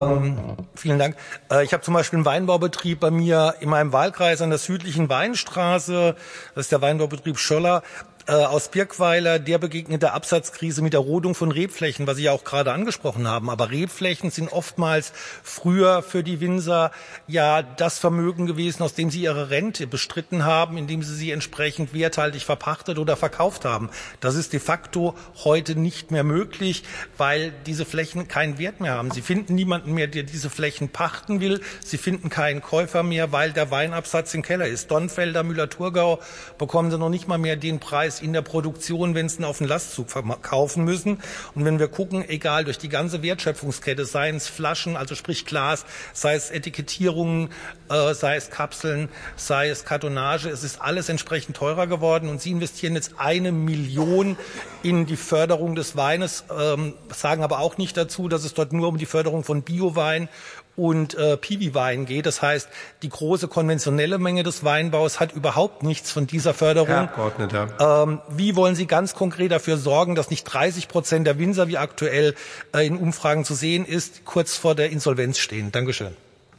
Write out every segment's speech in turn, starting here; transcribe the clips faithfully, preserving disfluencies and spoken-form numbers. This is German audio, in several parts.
Ähm, vielen Dank. Äh, ich habe zum Beispiel einen Weinbaubetrieb bei mir in meinem Wahlkreis an der südlichen Weinstraße. Das ist der Weinbaubetrieb Schöller äh, aus Birkweiler. Der begegnet der Absatzkrise mit der Rodung von Rebflächen, was Sie ja auch gerade angesprochen haben. Aber Rebflächen sind oftmals früher für die Winzer ja das Vermögen gewesen, aus dem sie ihre Rente bestritten haben, indem sie sie entsprechend werthaltig verpachtet oder verkauft haben. Das ist de facto heute nicht mehr möglich, weil diese Flächen keinen Wert mehr haben. Sie finden niemanden mehr, der diese Flächen pachten will. Sie finden keinen Käufer mehr, weil der Weinabsatz im Keller ist. Dornfelder, Müller-Thurgau bekommen sie noch nicht mal mehr den Preis in der Produktion, wenn sie ihn auf den Lastzug verkaufen müssen. Und wenn wir gucken, egal durch die ganze Wertschöpfungskette, seien es Flaschen, also sprich Glas, sei es Etikettierungen, äh, sei es Kapseln, sei es Kartonage, es ist alles entsprechend teurer geworden. Und Sie investieren jetzt eine Million in die Förderung des Weines, ähm, sagen aber auch nicht dazu, dass es dort nur um die Förderung von Biowein und äh, Piwi-Wein geht. Das heißt, die große konventionelle Menge des Weinbaus hat überhaupt nichts von dieser Förderung. Herr Abgeordneter. Ähm, wie wollen Sie ganz konkret dafür sorgen, dass nicht dreißig Prozent der Winzer, wie aktuell äh, in Umfragen zu sehen ist, kurz vor der Insolvenz stehen? Dankeschön.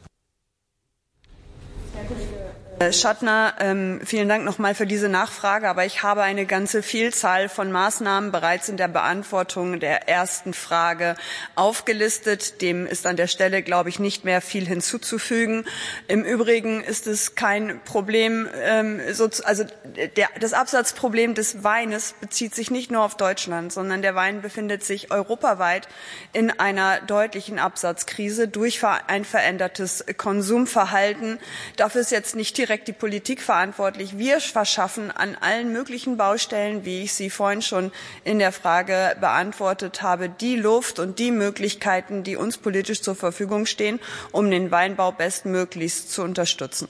Schattner, ähm, vielen Dank nochmal für diese Nachfrage. Aber ich habe eine ganze Vielzahl von Maßnahmen bereits in der Beantwortung der ersten Frage aufgelistet. Dem ist an der Stelle, glaube ich, nicht mehr viel hinzuzufügen. Im Übrigen ist es kein Problem, ähm, so, also der, das Absatzproblem des Weines bezieht sich nicht nur auf Deutschland, sondern der Wein befindet sich europaweit in einer deutlichen Absatzkrise durch ein verändertes Konsumverhalten. Dafür ist jetzt nicht direkt die Politik verantwortlich. Wir verschaffen an allen möglichen Baustellen, wie ich sie vorhin schon in der Frage beantwortet habe, die Luft und die Möglichkeiten, die uns politisch zur Verfügung stehen, um den Weinbau bestmöglichst zu unterstützen.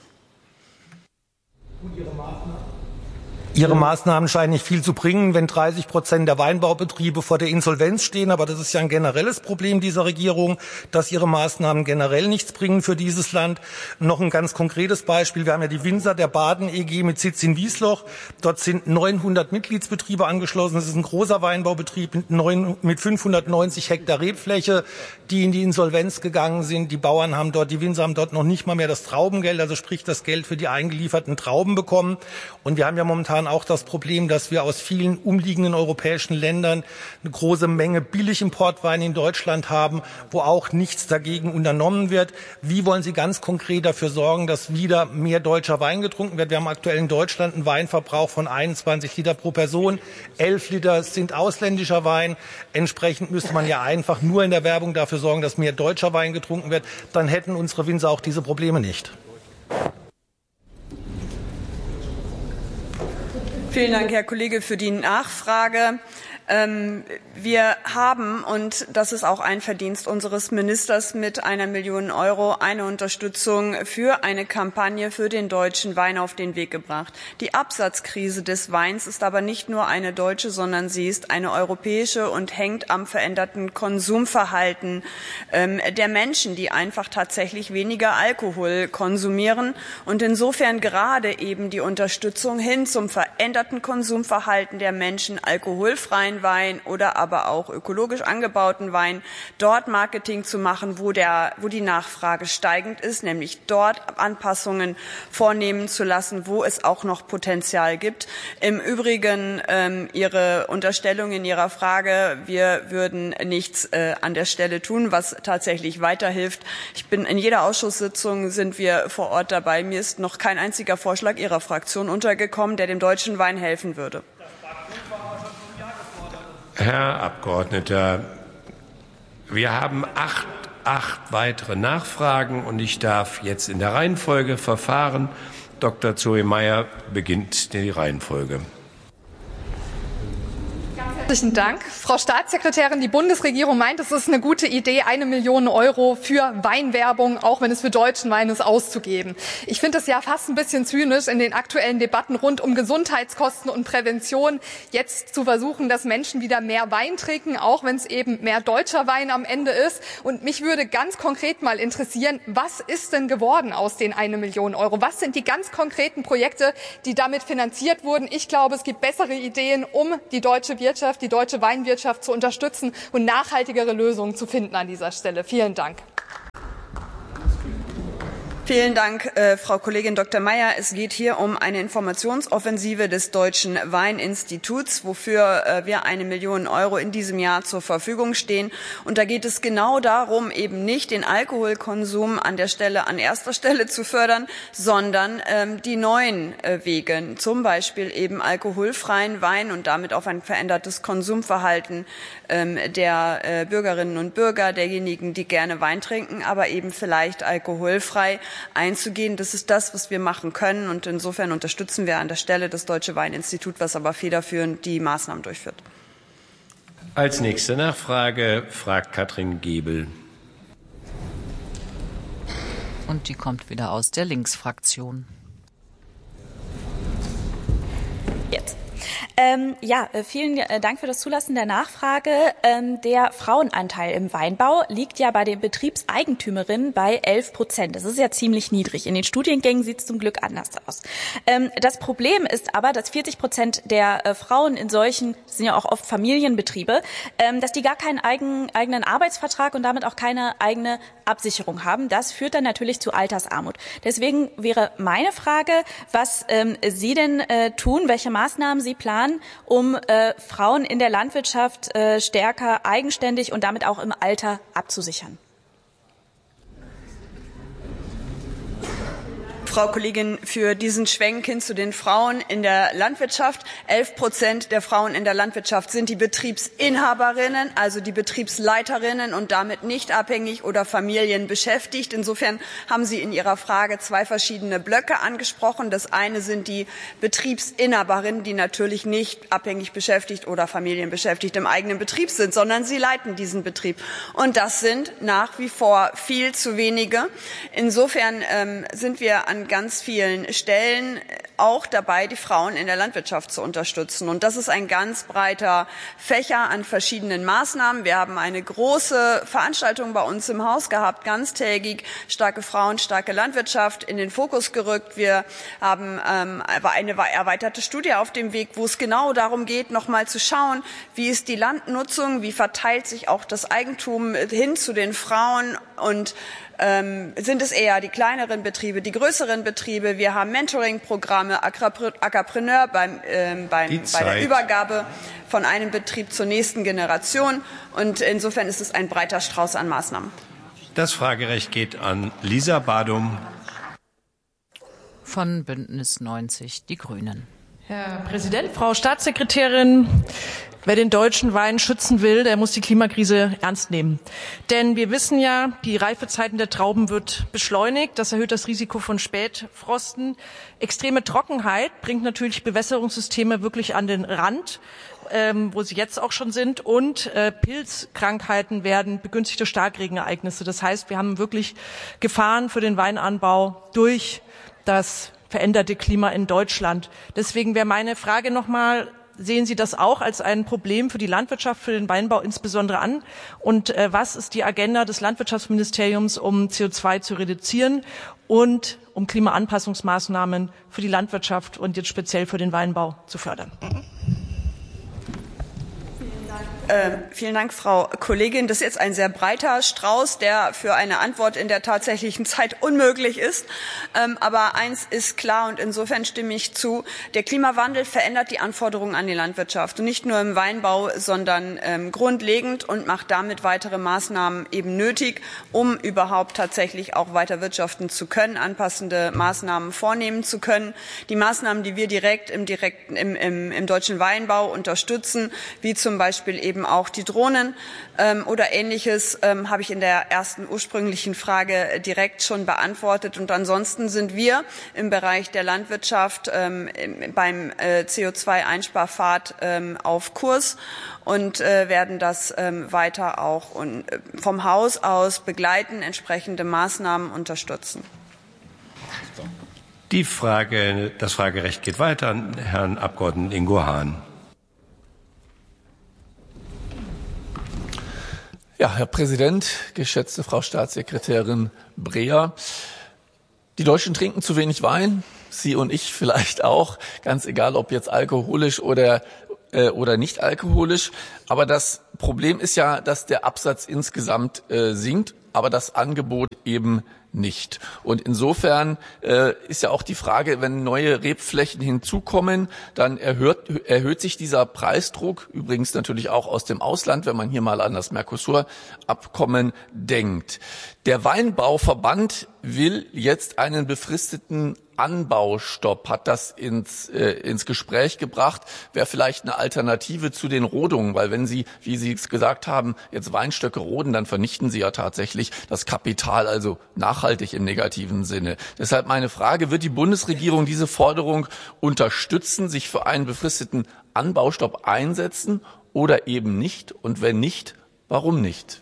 Ihre Maßnahmen scheinen nicht viel zu bringen, wenn dreißig Prozent der Weinbaubetriebe vor der Insolvenz stehen. Aber das ist ja ein generelles Problem dieser Regierung, dass ihre Maßnahmen generell nichts bringen für dieses Land. Noch ein ganz konkretes Beispiel. Wir haben ja die Winzer der Baden E G mit Sitz in Wiesloch. Dort sind neunhundert Mitgliedsbetriebe angeschlossen. Das ist ein großer Weinbaubetrieb mit, neun, mit fünfhundertneunzig Hektar Rebfläche, die in die Insolvenz gegangen sind. Die Bauern haben dort, die Winzer haben dort noch nicht mal mehr das Traubengeld, also sprich das Geld für die eingelieferten Trauben bekommen. Und wir haben ja momentan auch das Problem, dass wir aus vielen umliegenden europäischen Ländern eine große Menge Billigimportwein in Deutschland haben, wo auch nichts dagegen unternommen wird. Wie wollen Sie ganz konkret dafür sorgen, dass wieder mehr deutscher Wein getrunken wird? Wir haben aktuell in Deutschland einen Weinverbrauch von einundzwanzig Liter pro Person. elf Liter sind ausländischer Wein. Entsprechend müsste man ja einfach nur in der Werbung dafür sorgen, dass mehr deutscher Wein getrunken wird. Dann hätten unsere Winzer auch diese Probleme nicht. Vielen Dank, Herr Kollege, für die Nachfrage. Ähm, wir haben, und das ist auch ein Verdienst unseres Ministers, mit einer Million Euro eine Unterstützung für eine Kampagne für den deutschen Wein auf den Weg gebracht. Die Absatzkrise des Weins ist aber nicht nur eine deutsche, sondern sie ist eine europäische und hängt am veränderten Konsumverhalten ähm, der Menschen, die einfach tatsächlich weniger Alkohol konsumieren. Und insofern gerade eben die Unterstützung hin zum veränderten Konsumverhalten der Menschen, alkoholfreien Wein oder aber auch ökologisch angebauten Wein, dort Marketing zu machen, wo, der, wo die Nachfrage steigend ist, nämlich dort Anpassungen vornehmen zu lassen, wo es auch noch Potenzial gibt. Im Übrigen ähm, Ihre Unterstellung in Ihrer Frage, wir würden nichts äh, an der Stelle tun, was tatsächlich weiterhilft. Ich bin in jeder Ausschusssitzung sind wir vor Ort dabei. Mir ist noch kein einziger Vorschlag Ihrer Fraktion untergekommen, der dem deutschen Wein helfen würde. Herr Abgeordneter, wir haben acht, acht weitere Nachfragen und ich darf jetzt in der Reihenfolge verfahren. Doktor Zoe Meyer beginnt die Reihenfolge. Herzlichen Dank. Frau Staatssekretärin, die Bundesregierung meint, es ist eine gute Idee, eine Million Euro für Weinwerbung, auch wenn es für deutschen Wein ist, auszugeben. Ich finde es ja fast ein bisschen zynisch, in den aktuellen Debatten rund um Gesundheitskosten und Prävention jetzt zu versuchen, dass Menschen wieder mehr Wein trinken, auch wenn es eben mehr deutscher Wein am Ende ist. Und mich würde ganz konkret mal interessieren, was ist denn geworden aus den eine Million Euro? Was sind die ganz konkreten Projekte, die damit finanziert wurden? Ich glaube, es gibt bessere Ideen, um die deutsche Wirtschaft, die deutsche Weinwirtschaft zu unterstützen und nachhaltigere Lösungen zu finden an dieser Stelle. Vielen Dank. Vielen Dank, äh, Frau Kollegin Doktor Mayer. Es geht hier um eine Informationsoffensive des Deutschen Weininstituts, wofür äh, wir eine Million Euro in diesem Jahr zur Verfügung stehen. Und da geht es genau darum, eben nicht den Alkoholkonsum an der Stelle, an erster Stelle zu fördern, sondern ähm, die neuen äh, Wege, zum Beispiel eben alkoholfreien Wein und damit auf ein verändertes Konsumverhalten ähm, der äh, Bürgerinnen und Bürger, derjenigen, die gerne Wein trinken, aber eben vielleicht alkoholfrei einzugehen. Das ist das, was wir machen können. Und insofern unterstützen wir an der Stelle das Deutsche Weininstitut, was aber federführend die Maßnahmen durchführt. Als nächste Nachfrage fragt Katrin Gebel. Und die kommt wieder aus der Linksfraktion. Jetzt. Ähm, ja, vielen Dank für das Zulassen der Nachfrage. Ähm, der Frauenanteil im Weinbau liegt ja bei den Betriebseigentümerinnen bei elf Prozent. Das ist ja ziemlich niedrig. In den Studiengängen sieht es zum Glück anders aus. Ähm, das Problem ist aber, dass vierzig Prozent der äh, Frauen in solchen, das sind ja auch oft Familienbetriebe, ähm, dass die gar keinen eigen, eigenen Arbeitsvertrag und damit auch keine eigene Absicherung haben. Das führt dann natürlich zu Altersarmut. Deswegen wäre meine Frage, was ähm, Sie denn äh, tun, welche Maßnahmen Sie planen, um äh, Frauen in der Landwirtschaft äh, stärker eigenständig und damit auch im Alter abzusichern. Frau Kollegin, für diesen Schwenk hin zu den Frauen in der Landwirtschaft. Elf Prozent der Frauen in der Landwirtschaft sind die Betriebsinhaberinnen, also die Betriebsleiterinnen und damit nicht abhängig oder familienbeschäftigt. Insofern haben Sie in Ihrer Frage zwei verschiedene Blöcke angesprochen. Das eine sind die Betriebsinhaberinnen, die natürlich nicht abhängig beschäftigt oder familienbeschäftigt im eigenen Betrieb sind, sondern sie leiten diesen Betrieb. Und das sind nach wie vor viel zu wenige. Insofern ähm, sind wir an ganz vielen Stellen auch dabei, die Frauen in der Landwirtschaft zu unterstützen. Und das ist ein ganz breiter Fächer an verschiedenen Maßnahmen. Wir haben eine große Veranstaltung bei uns im Haus gehabt, ganztägig, starke Frauen, starke Landwirtschaft in den Fokus gerückt. Wir haben ähm, eine erweiterte Studie auf dem Weg, wo es genau darum geht, noch mal zu schauen, wie ist die Landnutzung, wie verteilt sich auch das Eigentum hin zu den Frauen und Ähm, sind es eher die kleineren Betriebe, die größeren Betriebe. Wir haben Mentoring-Programme, Agrarpreneur beim, ähm, beim, bei der Übergabe von einem Betrieb zur nächsten Generation. Und insofern ist es ein breiter Strauß an Maßnahmen. Das Fragerecht geht an Lisa Badum. Von Bündnis neunzig Die Grünen. Herr Präsident, Frau Staatssekretärin, wer den deutschen Wein schützen will, der muss die Klimakrise ernst nehmen. Denn wir wissen ja, die Reifezeiten der Trauben wird beschleunigt. Das erhöht das Risiko von Spätfrosten. Extreme Trockenheit bringt natürlich Bewässerungssysteme wirklich an den Rand, ähm, wo sie jetzt auch schon sind. Und äh, Pilzkrankheiten werden begünstigt durch Starkregenereignisse. Das heißt, wir haben wirklich Gefahren für den Weinanbau durch das veränderte Klima in Deutschland. Deswegen wäre meine Frage nochmal, sehen Sie das auch als ein Problem für die Landwirtschaft, für den Weinbau insbesondere an? Und äh, was ist die Agenda des Landwirtschaftsministeriums, um C O zwei zu reduzieren und um Klimaanpassungsmaßnahmen für die Landwirtschaft und jetzt speziell für den Weinbau zu fördern? Äh, vielen Dank, Frau Kollegin. Das ist jetzt ein sehr breiter Strauß, der für eine Antwort in der tatsächlichen Zeit unmöglich ist. Ähm, aber eins ist klar und insofern stimme ich zu. Der Klimawandel verändert die Anforderungen an die Landwirtschaft. Und nicht nur im Weinbau, sondern ähm, grundlegend und macht damit weitere Maßnahmen eben nötig, um überhaupt tatsächlich auch weiter wirtschaften zu können, anpassende Maßnahmen vornehmen zu können. Die Maßnahmen, die wir direkt im, direkten, im, im, im deutschen Weinbau unterstützen, wie zum Beispiel eben Eben auch die Drohnen ähm, oder Ähnliches ähm, habe ich in der ersten ursprünglichen Frage direkt schon beantwortet. Und ansonsten sind wir im Bereich der Landwirtschaft ähm, beim äh, C O zwei Einsparpfad ähm, auf Kurs und äh, werden das ähm, weiter auch und, äh, vom Haus aus begleiten, entsprechende Maßnahmen unterstützen. Die Frage, das Fragerecht geht weiter an Herrn Abgeordneten Ingo Hahn. Ja, Herr Präsident, geschätzte Frau Staatssekretärin Breher. Die Deutschen trinken zu wenig Wein, Sie und ich vielleicht auch, ganz egal, ob jetzt alkoholisch oder, äh, oder nicht alkoholisch. Aber das Problem ist ja, dass der Absatz insgesamt äh, sinkt, aber das Angebot eben nicht. Und insofern äh, ist ja auch die Frage, wenn neue Rebflächen hinzukommen, dann erhöht, erhöht sich dieser Preisdruck, übrigens natürlich auch aus dem Ausland, wenn man hier mal an das Mercosur-Abkommen denkt. Der Weinbauverband will jetzt einen befristeten Anbaustopp, hat das ins, äh, ins Gespräch gebracht, wäre vielleicht eine Alternative zu den Rodungen, weil wenn Sie, wie Sie es gesagt haben, jetzt Weinstöcke roden, dann vernichten Sie ja tatsächlich das Kapital, also nachhaltig im negativen Sinne. Deshalb meine Frage, wird die Bundesregierung diese Forderung unterstützen, sich für einen befristeten Anbaustopp einsetzen oder eben nicht? Und wenn nicht, warum nicht?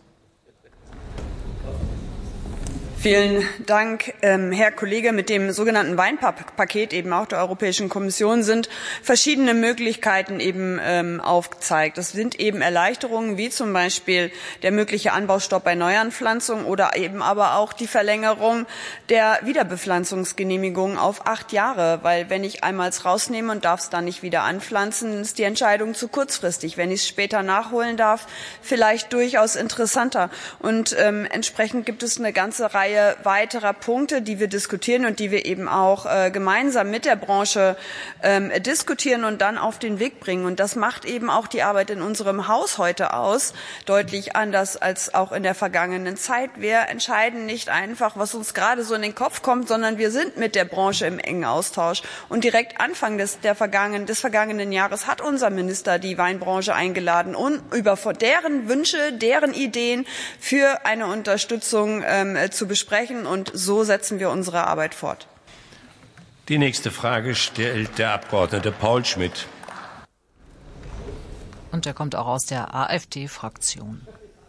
Vielen Dank, ähm, Herr Kollege. Mit dem sogenannten Weinpaket eben auch der Europäischen Kommission sind verschiedene Möglichkeiten eben ähm, aufgezeigt. Das sind eben Erleichterungen wie zum Beispiel der mögliche Anbaustopp bei Neuanpflanzungen oder eben aber auch die Verlängerung der Wiederbepflanzungsgenehmigung auf acht Jahre. Weil wenn ich einmal es rausnehme und darf es dann nicht wieder anpflanzen, ist die Entscheidung zu kurzfristig. Wenn ich es später nachholen darf, vielleicht durchaus interessanter. Und ähm, entsprechend gibt es eine ganze Reihe weiterer Punkte, die wir diskutieren und die wir eben auch äh, gemeinsam mit der Branche ähm, diskutieren und dann auf den Weg bringen. Und das macht eben auch die Arbeit in unserem Haus heute aus, deutlich anders als auch in der vergangenen Zeit. Wir entscheiden nicht einfach, was uns gerade so in den Kopf kommt, sondern wir sind mit der Branche im engen Austausch. Und direkt Anfang des, der vergangenen, des vergangenen Jahres hat unser Minister die Weinbranche eingeladen, um über deren Wünsche, deren Ideen für eine Unterstützung ähm, zu besprechen. Sprechen und so setzen wir unsere Arbeit fort. Die nächste Frage stellt der Abgeordnete Paul Schmidt. Und er kommt auch aus der AfD-Fraktion.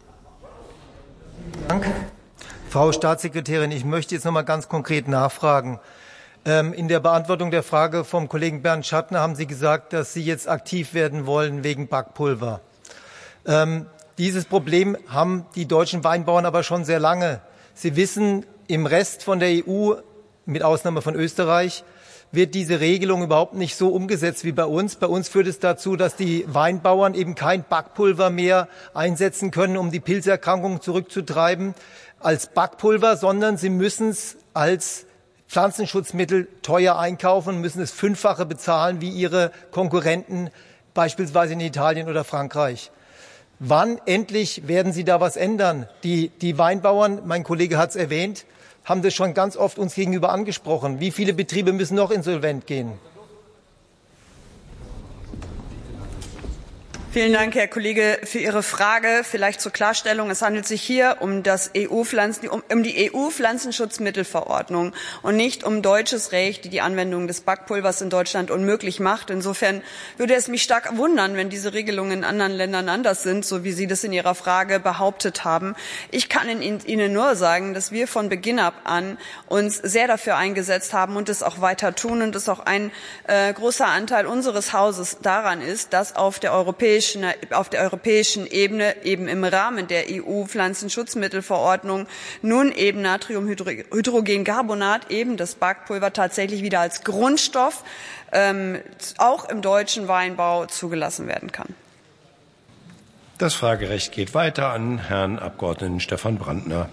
Danke. Frau Staatssekretärin, ich möchte jetzt noch mal ganz konkret nachfragen. Ähm, in der Beantwortung der Frage vom Kollegen Bernd Schattner haben Sie gesagt, dass Sie jetzt aktiv werden wollen wegen Backpulver. Ähm, dieses Problem haben die deutschen Weinbauern aber schon sehr lange. Sie wissen, im Rest von der E U, mit Ausnahme von Österreich, wird diese Regelung überhaupt nicht so umgesetzt wie bei uns. Bei uns führt es dazu, dass die Weinbauern eben kein Backpulver mehr einsetzen können, um die Pilzerkrankung zurückzutreiben als Backpulver, sondern sie müssen es als Pflanzenschutzmittel teuer einkaufen und müssen es fünffache bezahlen wie ihre Konkurrenten, beispielsweise in Italien oder Frankreich. Wann endlich werden Sie da was ändern? Die, die Weinbauern, mein Kollege hat es erwähnt, haben das schon ganz oft uns gegenüber angesprochen. Wie viele Betriebe müssen noch insolvent gehen? Vielen Dank, Herr Kollege, für Ihre Frage. Vielleicht zur Klarstellung. Es handelt sich hier um, das E U-Pflanzen, um, um die E U-Pflanzenschutzmittelverordnung und nicht um deutsches Recht, die die Anwendung des Backpulvers in Deutschland unmöglich macht. Insofern würde es mich stark wundern, wenn diese Regelungen in anderen Ländern anders sind, so wie Sie das in Ihrer Frage behauptet haben. Ich kann Ihnen nur sagen, dass wir von Beginn ab an uns sehr dafür eingesetzt haben und es auch weiter tun und es auch ein äh, großer Anteil unseres Hauses daran ist, dass auf der europäischen auf der europäischen Ebene eben im Rahmen der E U-Pflanzenschutzmittelverordnung nun eben Natriumhydrogencarbonat, eben das Backpulver, tatsächlich wieder als Grundstoff ähm, auch im deutschen Weinbau zugelassen werden kann. Das Fragerecht geht weiter an Herrn Abgeordneten Stefan Brandner.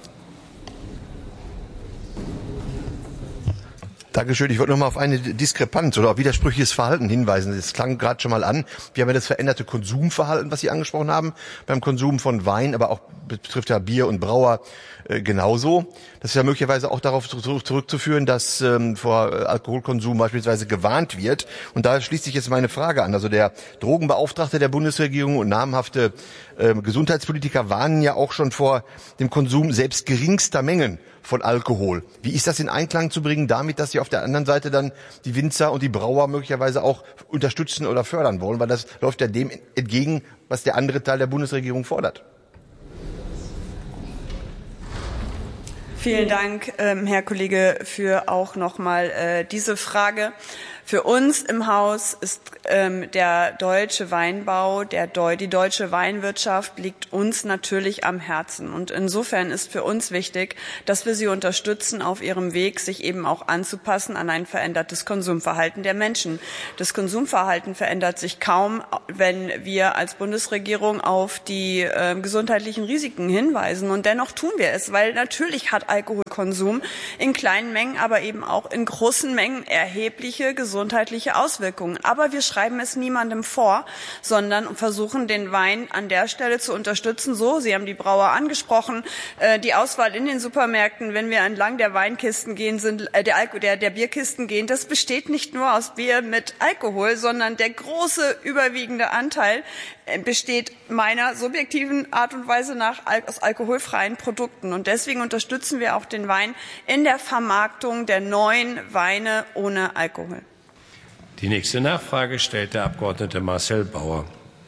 Dankeschön. Ich wollte noch mal auf eine Diskrepanz oder auf widersprüchliches Verhalten hinweisen. Das klang gerade schon mal an. Wir haben ja das veränderte Konsumverhalten, was Sie angesprochen haben, beim Konsum von Wein, aber auch betrifft ja Bier und Brauer äh, genauso. Das ist ja möglicherweise auch darauf zurückzuführen, dass ähm, vor Alkoholkonsum beispielsweise gewarnt wird. Und da schließt sich jetzt meine Frage an. Also der Drogenbeauftragte der Bundesregierung und namhafte äh, Gesundheitspolitiker warnen ja auch schon vor dem Konsum selbst geringster Mengen von Alkohol. Wie ist das in Einklang zu bringen damit, dass Sie auf der anderen Seite dann die Winzer und die Brauer möglicherweise auch unterstützen oder fördern wollen? Weil das läuft ja dem entgegen, was der andere Teil der Bundesregierung fordert. Vielen Dank, ähm, Herr Kollege, für auch noch mal äh, diese Frage. Für uns im Haus ist ähm, der deutsche Weinbau, der Deu die deutsche Weinwirtschaft liegt uns natürlich am Herzen. Und insofern ist für uns wichtig, dass wir sie unterstützen auf ihrem Weg, sich eben auch anzupassen an ein verändertes Konsumverhalten der Menschen. Das Konsumverhalten verändert sich kaum, wenn wir als Bundesregierung auf die äh, gesundheitlichen Risiken hinweisen. Und dennoch tun wir es, weil natürlich hat Alkohol Konsum in kleinen Mengen, aber eben auch in großen Mengen erhebliche gesundheitliche Auswirkungen. Aber wir schreiben es niemandem vor, sondern versuchen, den Wein an der Stelle zu unterstützen. So, Sie haben die Brauer angesprochen, äh, die Auswahl in den Supermärkten, wenn wir entlang der Weinkisten gehen, sind äh, der, Alko der, der Bierkisten gehen, das besteht nicht nur aus Bier mit Alkohol, sondern der große überwiegende Anteil äh, besteht meiner subjektiven Art und Weise nach aus alkoholfreien Produkten. Und deswegen unterstützen wir auch den Wein in der Vermarktung der neuen Weine ohne Alkohol. Die nächste Nachfrage stellt der Abgeordnete Marcel Bauer.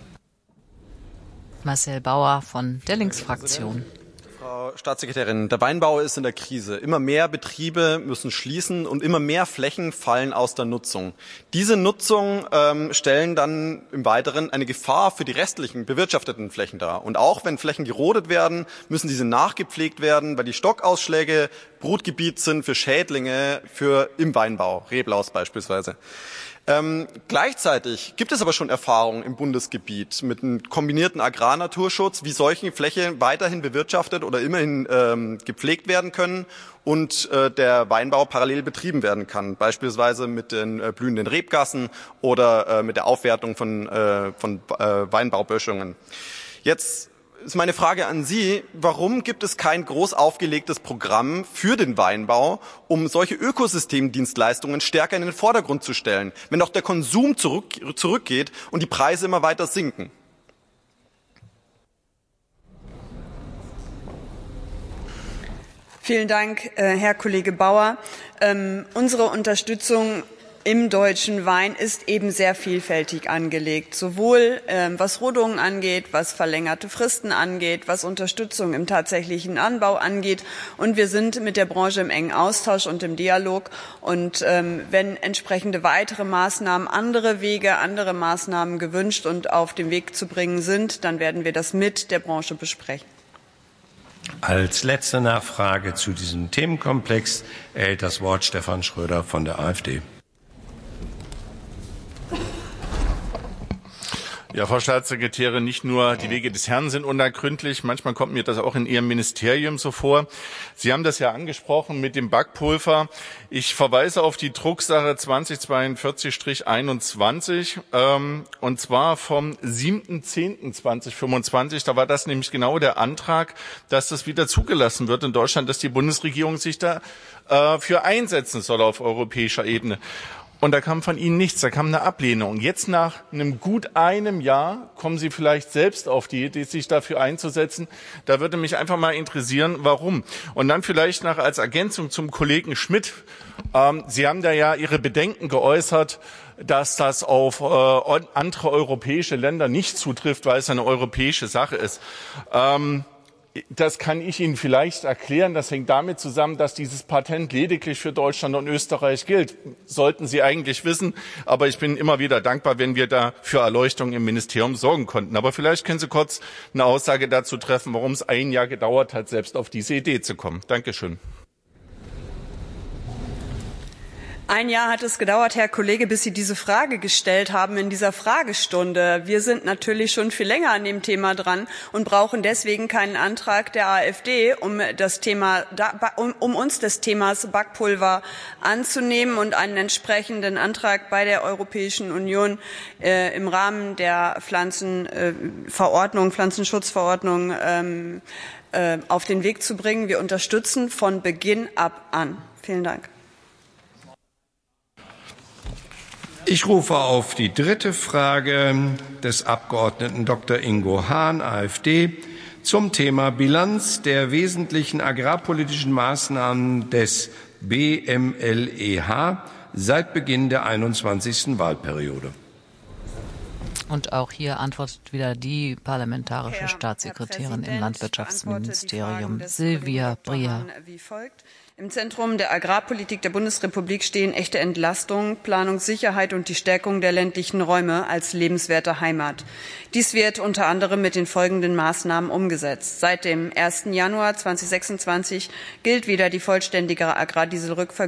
Marcel Bauer von der Linksfraktion. Frau Staatssekretärin, der Weinbau ist in der Krise. Immer mehr Betriebe müssen schließen und immer mehr Flächen fallen aus der Nutzung. Diese Nutzung ähm, stellen dann im Weiteren eine Gefahr für die restlichen bewirtschafteten Flächen dar. Und auch wenn Flächen gerodet werden, müssen diese nachgepflegt werden, weil die Stockausschläge Brutgebiet sind für Schädlinge für im Weinbau, Reblaus beispielsweise. Ähm, gleichzeitig gibt es aber schon Erfahrungen im Bundesgebiet mit einem kombinierten Agrarnaturschutz, wie solche Flächen weiterhin bewirtschaftet oder immerhin ähm, gepflegt werden können und äh, der Weinbau parallel betrieben werden kann, beispielsweise mit den äh, blühenden Rebgassen oder äh, mit der Aufwertung von, äh, von äh, Weinbauböschungen. Jetzt ist meine Frage an Sie, warum gibt es kein groß aufgelegtes Programm für den Weinbau, um solche Ökosystemdienstleistungen stärker in den Vordergrund zu stellen, wenn doch der Konsum zurück, zurückgeht und die Preise immer weiter sinken? Vielen Dank, Herr Kollege Bauer. Ähm, unsere Unterstützung im deutschen Wein ist eben sehr vielfältig angelegt, sowohl ähm, was Rodungen angeht, was verlängerte Fristen angeht, was Unterstützung im tatsächlichen Anbau angeht. Und wir sind mit der Branche im engen Austausch und im Dialog. Und ähm, wenn entsprechende weitere Maßnahmen, andere Wege, andere Maßnahmen gewünscht und auf den Weg zu bringen sind, dann werden wir das mit der Branche besprechen. Als letzte Nachfrage zu diesem Themenkomplex erhält das Wort Stefan Schröder von der AfD. Ja, Frau Staatssekretärin, nicht nur die Wege des Herrn sind unergründlich, manchmal kommt mir das auch in Ihrem Ministerium so vor. Sie haben das ja angesprochen mit dem Backpulver. Ich verweise auf die Drucksache zwanzig zweiundvierzig einundzwanzig, ähm, und zwar vom siebten zehnten zweitausendfünfundzwanzig. Da war das nämlich genau der Antrag, dass das wieder zugelassen wird in Deutschland, dass die Bundesregierung sich da äh, für einsetzen soll auf europäischer Ebene. Und da kam von Ihnen nichts, da kam eine Ablehnung. Jetzt nach einem gut einem Jahr kommen Sie vielleicht selbst auf die Idee, sich dafür einzusetzen. Da würde mich einfach mal interessieren, warum. Und dann vielleicht noch als Ergänzung zum Kollegen Schmidt. Ähm, Sie haben da ja Ihre Bedenken geäußert, dass das auf äh, andere europäische Länder nicht zutrifft, weil es eine europäische Sache ist. Ähm, Das kann ich Ihnen vielleicht erklären. Das hängt damit zusammen, dass dieses Patent lediglich für Deutschland und Österreich gilt. Sollten Sie eigentlich wissen. Aber ich bin immer wieder dankbar, wenn wir da für Erleuchtung im Ministerium sorgen konnten. Aber vielleicht können Sie kurz eine Aussage dazu treffen, warum es ein Jahr gedauert hat, selbst auf diese Idee zu kommen. Dankeschön. Ein Jahr hat es gedauert, Herr Kollege, bis Sie diese Frage gestellt haben in dieser Fragestunde. Wir sind natürlich schon viel länger an dem Thema dran und brauchen deswegen keinen Antrag der AfD, um das Thema, um, um uns des Themas Backpulver anzunehmen und einen entsprechenden Antrag bei der Europäischen Union äh, im Rahmen der Pflanzenverordnung, äh, Pflanzenschutzverordnung ähm, äh, auf den Weg zu bringen. Wir unterstützen von Beginn ab an. Vielen Dank. Ich rufe auf die dritte Frage des Abgeordneten Doktor Ingo Hahn, AfD, zum Thema Bilanz der wesentlichen agrarpolitischen Maßnahmen des B M L E H seit Beginn der einundzwanzigsten Wahlperiode. Und auch hier antwortet wieder die parlamentarische Herr, Staatssekretärin Herr im Landwirtschaftsministerium, Silvia Breer. Im Zentrum der Agrarpolitik der Bundesrepublik stehen echte Entlastung, Planungssicherheit und die Stärkung der ländlichen Räume als lebenswerte Heimat. Dies wird unter anderem mit den folgenden Maßnahmen umgesetzt. Seit dem ersten Januar zweitausendsechsundzwanzig gilt wieder die vollständige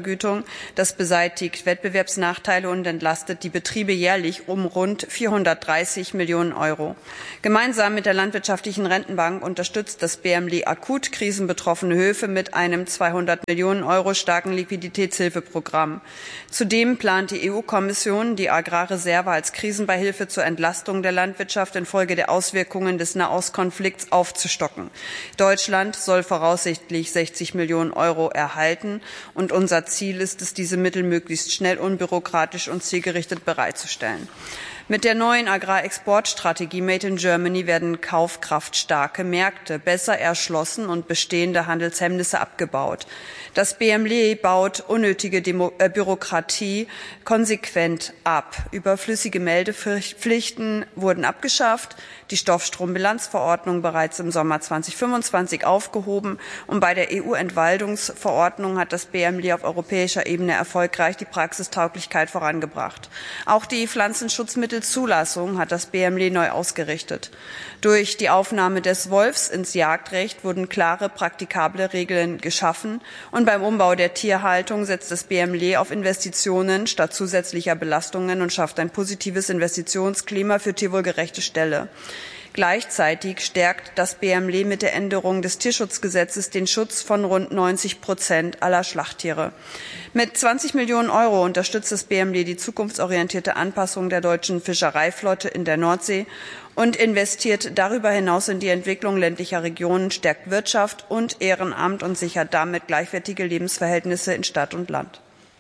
Agrardieselrückvergütung. Das beseitigt Wettbewerbsnachteile und entlastet die Betriebe jährlich um rund vierhundertdreißig dreißig Millionen Euro. Gemeinsam mit der Landwirtschaftlichen Rentenbank unterstützt das B M L akut krisenbetroffene Höfe mit einem zweihundert Millionen Euro starken Liquiditätshilfeprogramm. Zudem plant die E U-Kommission, die Agrarreserve als Krisenbeihilfe zur Entlastung der Landwirtschaft infolge der Auswirkungen des Nahostkonflikts aufzustocken. Deutschland soll voraussichtlich sechzig Millionen Euro erhalten, und unser Ziel ist es, diese Mittel möglichst schnell, unbürokratisch und zielgerichtet bereitzustellen. Mit der neuen Agrarexportstrategie Made in Germany werden kaufkraftstarke Märkte besser erschlossen und bestehende Handelshemmnisse abgebaut. Das B M L baut unnötige Demo äh, Bürokratie konsequent ab. Überflüssige Meldepflichten wurden abgeschafft, die Stoffstrombilanzverordnung bereits im Sommer zweitausendfünfundzwanzig aufgehoben, und bei der E U-Entwaldungsverordnung hat das B M L auf europäischer Ebene erfolgreich die Praxistauglichkeit vorangebracht. Auch die Pflanzenschutzmittelzulassung hat das B M L neu ausgerichtet. Durch die Aufnahme des Wolfs ins Jagdrecht wurden klare, praktikable Regeln geschaffen, und beim Umbau der Tierhaltung setzt das B M L auf Investitionen statt zusätzlicher Belastungen und schafft ein positives Investitionsklima für tierwohlgerechte Ställe. Gleichzeitig stärkt das B M L mit der Änderung des Tierschutzgesetzes den Schutz von rund neunzig Prozent aller Schlachttiere. Mit zwanzig Millionen Euro unterstützt das B M L die zukunftsorientierte Anpassung der deutschen Fischereiflotte in der Nordsee und investiert darüber hinaus in die Entwicklung ländlicher Regionen, stärkt Wirtschaft und Ehrenamt und sichert damit gleichwertige Lebensverhältnisse in Stadt und Land.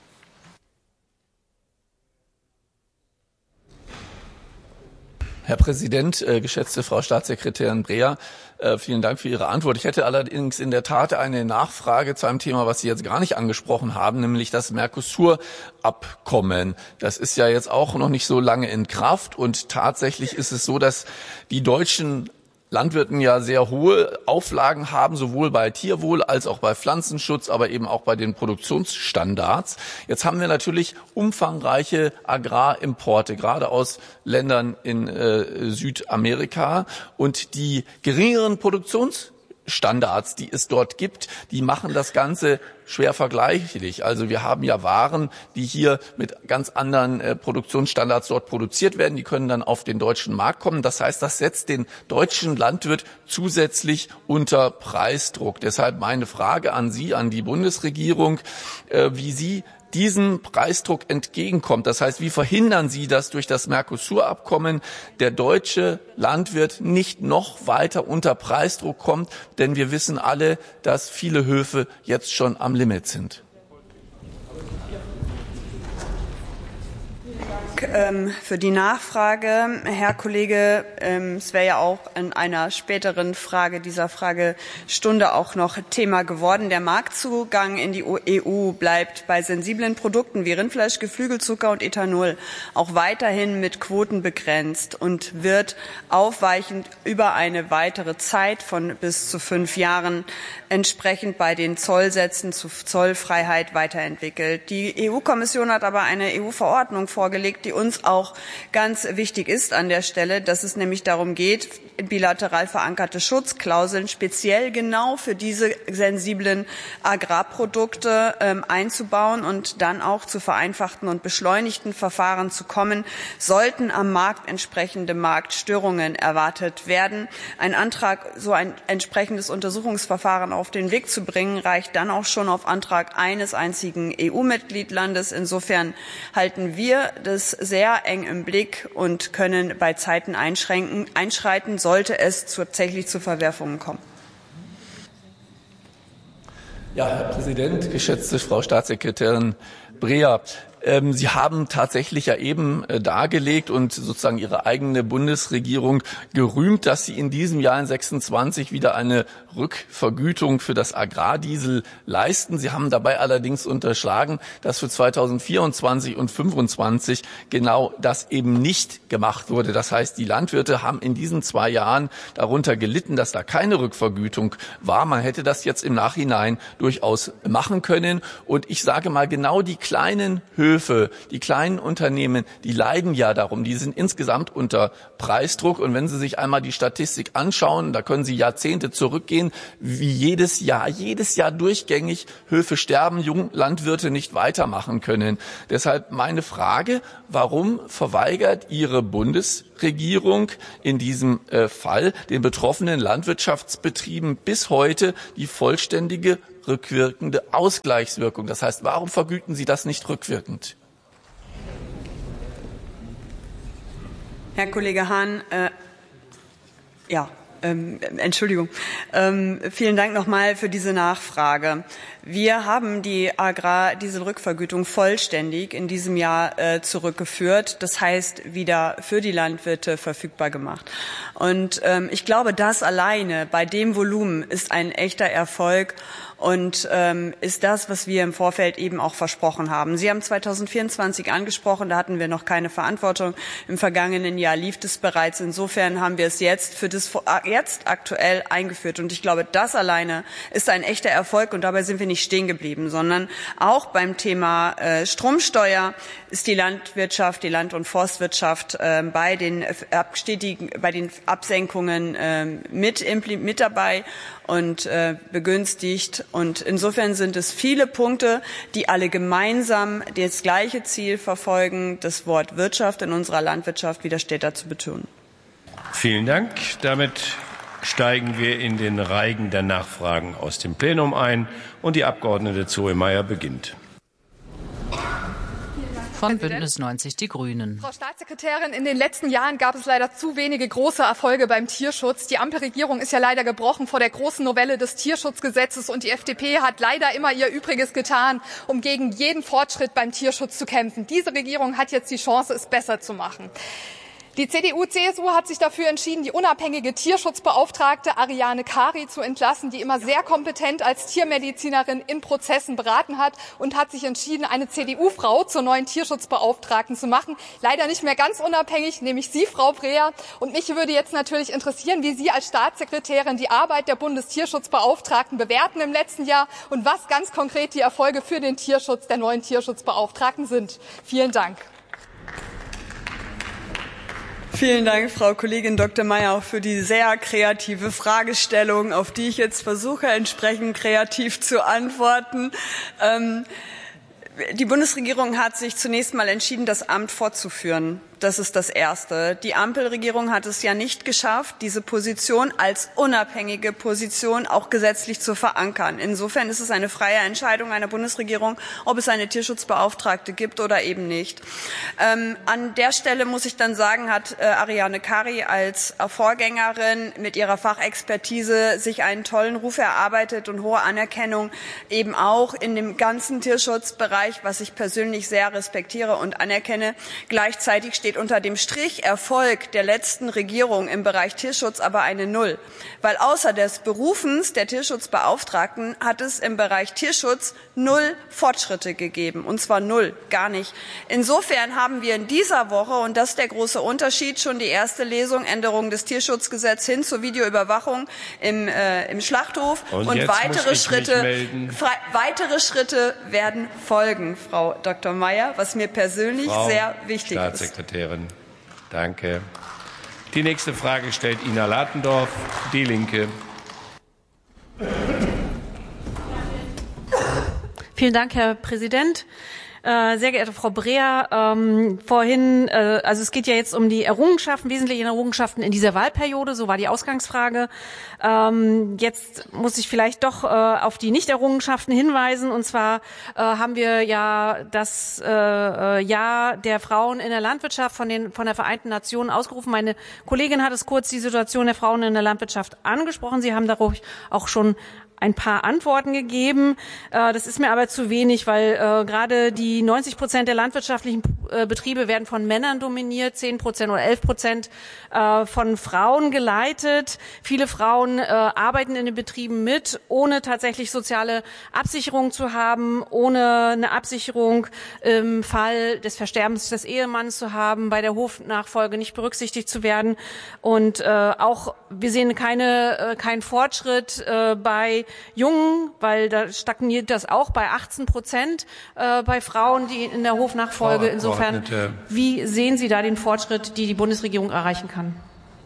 Herr Präsident, äh, geschätzte Frau Staatssekretärin Breher, äh, vielen Dank für Ihre Antwort. Ich hätte allerdings in der Tat eine Nachfrage zu einem Thema, was Sie jetzt gar nicht angesprochen haben, nämlich das Mercosur-Abkommen. Das ist ja jetzt auch noch nicht so lange in Kraft, und tatsächlich ist es so, dass die deutschen Landwirten ja sehr hohe Auflagen haben, sowohl bei Tierwohl als auch bei Pflanzenschutz, aber eben auch bei den Produktionsstandards. Jetzt haben wir natürlich umfangreiche Agrarimporte, gerade aus Ländern in äh, Südamerika, und die geringeren Produktionsstandards, die es dort gibt, die machen das Ganze schwer vergleichlich. Also wir haben ja Waren, die hier mit ganz anderen äh, Produktionsstandards dort produziert werden. Die können dann auf den deutschen Markt kommen. Das heißt, das setzt den deutschen Landwirt zusätzlich unter Preisdruck. Deshalb meine Frage an Sie, an die Bundesregierung, äh, wie Sie diesem Preisdruck entgegenkommt. Das heißt, wie verhindern Sie, dass durch das Mercosur-Abkommen der deutsche Landwirt nicht noch weiter unter Preisdruck kommt? Denn wir wissen alle, dass viele Höfe jetzt schon am Limit sind. Für die Nachfrage, Herr Kollege. Es wäre ja auch in einer späteren Frage dieser Fragestunde auch noch Thema geworden. Der Marktzugang in die E U bleibt bei sensiblen Produkten wie Rindfleisch, Geflügelzucker und Ethanol auch weiterhin mit Quoten begrenzt und wird aufweichend über eine weitere Zeit von bis zu fünf Jahren entsprechend bei den Zollsätzen zu Zollfreiheit weiterentwickelt. Die E U-Kommission hat aber eine E U-Verordnung vorgelegt, die uns auch ganz wichtig ist an der Stelle, dass es nämlich darum geht, bilateral verankerte Schutzklauseln speziell genau für diese sensiblen Agrarprodukte ähm, einzubauen und dann auch zu vereinfachten und beschleunigten Verfahren zu kommen, sollten am Markt entsprechende Marktstörungen erwartet werden. Ein Antrag, so ein entsprechendes Untersuchungsverfahren auf den Weg zu bringen, reicht dann auch schon auf Antrag eines einzigen E U-Mitgliedlandes. Insofern halten wir das sehr eng im Blick und können bei Zeiten einschränken, einschreiten, sollte es tatsächlich zu Verwerfungen kommen. Ja, Herr Präsident, geschätzte Frau Staatssekretärin Breher, ähm, Sie haben tatsächlich ja eben äh, dargelegt und sozusagen Ihre eigene Bundesregierung gerühmt, dass Sie in diesem Jahr in sechsundzwanzig wieder eine Rückvergütung für das Agrardiesel leisten. Sie haben dabei allerdings unterschlagen, dass für zweitausendvierundzwanzig und fünfundzwanzig genau das eben nicht gemacht wurde. Das heißt, die Landwirte haben in diesen zwei Jahren darunter gelitten, dass da keine Rückvergütung war. Man hätte das jetzt im Nachhinein durchaus machen können. Und ich sage mal, genau die kleinen Höhen Höfe, die kleinen Unternehmen, die leiden ja darum. Die sind insgesamt unter Preisdruck. Und wenn Sie sich einmal die Statistik anschauen, da können Sie Jahrzehnte zurückgehen, wie jedes Jahr, jedes Jahr durchgängig Höfe sterben, Junglandwirte nicht weitermachen können. Deshalb meine Frage, warum verweigert Ihre Bundesregierung in diesem äh, Fall den betroffenen Landwirtschaftsbetrieben bis heute die vollständige rückwirkende Ausgleichswirkung? Das heißt, warum vergüten Sie das nicht rückwirkend? Herr Kollege Hahn, äh, ja. Ähm, Entschuldigung. Ähm, vielen Dank nochmal für diese Nachfrage. Wir haben die Agrardieselrückvergütung vollständig in diesem Jahr äh, zurückgeführt. Das heißt, wieder für die Landwirte verfügbar gemacht. Und ähm, ich glaube, das alleine bei dem Volumen ist ein echter Erfolg und ähm, ist das, was wir im Vorfeld eben auch versprochen haben. Sie haben zweitausendvierundzwanzig angesprochen, da hatten wir noch keine Verantwortung. Im vergangenen Jahr lief es bereits. Insofern haben wir es jetzt für das jetzt aktuell eingeführt. Und ich glaube, das alleine ist ein echter Erfolg. Und dabei sind wir nicht stehen geblieben, sondern auch beim Thema äh, Stromsteuer ist die Landwirtschaft, die Land- und Forstwirtschaft äh, bei den Abstetigen, bei den Absenkungen äh, mit, mit dabei und äh, begünstigt. Und insofern sind es viele Punkte, die alle gemeinsam das gleiche Ziel verfolgen, das Wort Wirtschaft in unserer Landwirtschaft wieder stärker zu betonen. Vielen Dank. Damit steigen wir in den Reigen der Nachfragen aus dem Plenum ein und die Abgeordnete Zoe Meyer beginnt. Von Bündnis neunzig Die Grünen. Frau Staatssekretärin, in den letzten Jahren gab es leider zu wenige große Erfolge beim Tierschutz. Die Ampelregierung ist ja leider gebrochen vor der großen Novelle des Tierschutzgesetzes und die F D P hat leider immer ihr Übriges getan, um gegen jeden Fortschritt beim Tierschutz zu kämpfen. Diese Regierung hat jetzt die Chance, es besser zu machen. Die C D U C S U hat sich dafür entschieden, die unabhängige Tierschutzbeauftragte Ariane Kari zu entlassen, die immer sehr kompetent als Tiermedizinerin in Prozessen beraten hat und hat sich entschieden, eine C D U-Frau zur neuen Tierschutzbeauftragten zu machen. Leider nicht mehr ganz unabhängig, nämlich Sie, Frau Breer. Und mich würde jetzt natürlich interessieren, wie Sie als Staatssekretärin die Arbeit der Bundestierschutzbeauftragten bewerten im letzten Jahr und was ganz konkret die Erfolge für den Tierschutz der neuen Tierschutzbeauftragten sind. Vielen Dank. Vielen Dank, Frau Kollegin Doktor Meyer, auch für die sehr kreative Fragestellung, auf die ich jetzt versuche, entsprechend kreativ zu antworten. Ähm, die Bundesregierung hat sich zunächst mal entschieden, das Amt fortzuführen. Das ist das Erste. Die Ampelregierung hat es ja nicht geschafft, diese Position als unabhängige Position auch gesetzlich zu verankern. Insofern ist es eine freie Entscheidung einer Bundesregierung, ob es eine Tierschutzbeauftragte gibt oder eben nicht. Ähm, an der Stelle muss ich dann sagen, hat äh, Ariane Kari als äh, Vorgängerin mit ihrer Fachexpertise sich einen tollen Ruf erarbeitet und hohe Anerkennung eben auch in dem ganzen Tierschutzbereich, was ich persönlich sehr respektiere und anerkenne. Gleichzeitig steht unter dem Strich Erfolg der letzten Regierung im Bereich Tierschutz aber eine Null. Weil außer des Berufens der Tierschutzbeauftragten hat es im Bereich Tierschutz null Fortschritte gegeben. Und zwar null, gar nicht. Insofern haben wir in dieser Woche, und das ist der große Unterschied, schon die erste Lesung, Änderung des Tierschutzgesetzes hin zur Videoüberwachung im, äh, im Schlachthof. Und, und weitere Schritte, weitere Schritte werden folgen, Frau Doktor Meyer, was mir persönlich Frau sehr wichtig ist. Staatssekretärin, danke. Die nächste Frage stellt Ina Latendorf, Die Linke. Vielen Dank, Herr Präsident. Äh, sehr geehrte Frau Breer, ähm, vorhin, äh, also es geht ja jetzt um die Errungenschaften, wesentlichen Errungenschaften in dieser Wahlperiode, so war die Ausgangsfrage. Ähm, jetzt muss ich vielleicht doch äh, auf die Nicht-Errungenschaften hinweisen, und zwar äh, haben wir ja das äh, Jahr der Frauen in der Landwirtschaft von, den, von der Vereinten Nationen ausgerufen. Meine Kollegin hat es kurz die Situation der Frauen in der Landwirtschaft angesprochen. Sie haben darauf auch schon ein paar Antworten gegeben. Das ist mir aber zu wenig, weil äh, gerade die neunzig Prozent der landwirtschaftlichen Betriebe werden von Männern dominiert, zehn Prozent oder elf Prozent äh, von Frauen geleitet. Viele Frauen äh, arbeiten in den Betrieben mit, ohne tatsächlich soziale Absicherung zu haben, ohne eine Absicherung im Fall des Versterbens des Ehemanns zu haben, bei der Hofnachfolge nicht berücksichtigt zu werden. Und äh, auch wir sehen keine äh, keinen Fortschritt äh, bei Jungen, weil da stagniert das auch bei achtzehn Prozent äh, bei Frauen, die in der Hofnachfolge. Insofern, wie sehen Sie da den Fortschritt, die die Bundesregierung erreichen kann?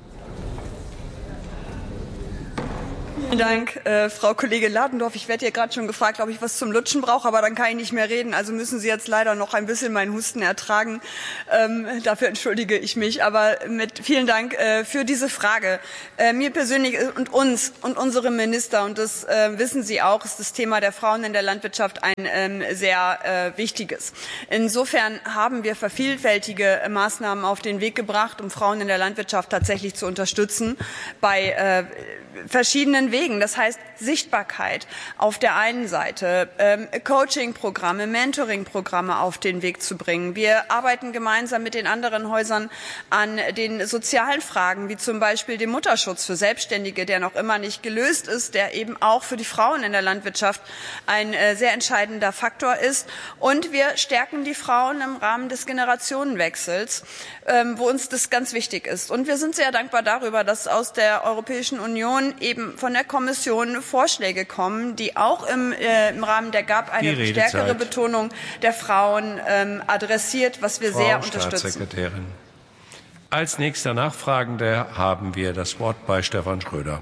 Vielen Dank, äh, Frau Kollegin Ladendorf. Ich werde hier gerade schon gefragt, ob ich was zum Lutschen brauche, aber dann kann ich nicht mehr reden. Also müssen Sie jetzt leider noch ein bisschen meinen Husten ertragen. Ähm, dafür entschuldige ich mich. Aber mit vielen Dank äh, für diese Frage. Äh, mir persönlich und uns und unserem Minister, und das äh, wissen Sie auch, ist das Thema der Frauen in der Landwirtschaft ein ähm, sehr äh, wichtiges. Insofern haben wir vielfältige Maßnahmen auf den Weg gebracht, um Frauen in der Landwirtschaft tatsächlich zu unterstützen bei äh, verschiedenen Wegen. Das heißt Sichtbarkeit auf der einen Seite, ähm, Coaching-Programme, Mentoring-Programme auf den Weg zu bringen. Wir arbeiten gemeinsam mit den anderen Häusern an den sozialen Fragen, wie zum Beispiel dem Mutterschutz für Selbstständige, der noch immer nicht gelöst ist, der eben auch für die Frauen in der Landwirtschaft ein äh, sehr entscheidender Faktor ist. Und wir stärken die Frauen im Rahmen des Generationenwechsels, ähm, wo uns das ganz wichtig ist. Und wir sind sehr dankbar darüber, dass aus der Europäischen Union eben von der Kommission Vorschläge kommen, die auch im, äh, im Rahmen der G A P eine stärkere Betonung der Frauen ähm, adressiert, was wir Frau sehr unterstützen. Staatssekretärin. Als nächster Nachfragender haben wir das Wort bei Stefan Schröder.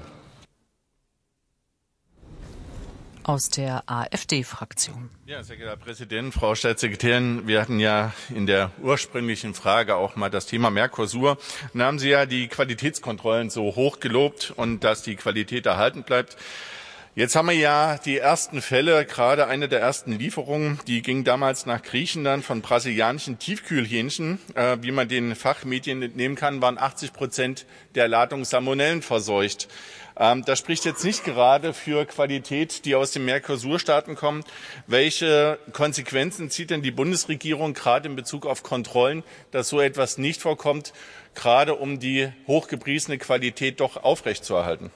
Aus der AfD-Fraktion. Ja, sehr geehrter Herr Präsident, Frau Staatssekretärin, wir hatten ja in der ursprünglichen Frage auch mal das Thema Mercosur. Dann haben Sie ja die Qualitätskontrollen so hoch gelobt und dass die Qualität erhalten bleibt. Jetzt haben wir ja die ersten Fälle, gerade eine der ersten Lieferungen, die ging damals nach Griechenland von brasilianischen Tiefkühlhähnchen. Äh, wie man den Fachmedien entnehmen kann, waren achtzig Prozent der Ladung Salmonellen verseucht. Ähm, das spricht jetzt nicht gerade für Qualität, die aus den Mercosur-Staaten kommt. Welche Konsequenzen zieht denn die Bundesregierung gerade in Bezug auf Kontrollen, dass so etwas nicht vorkommt, gerade um die hochgepriesene Qualität doch aufrechtzuerhalten?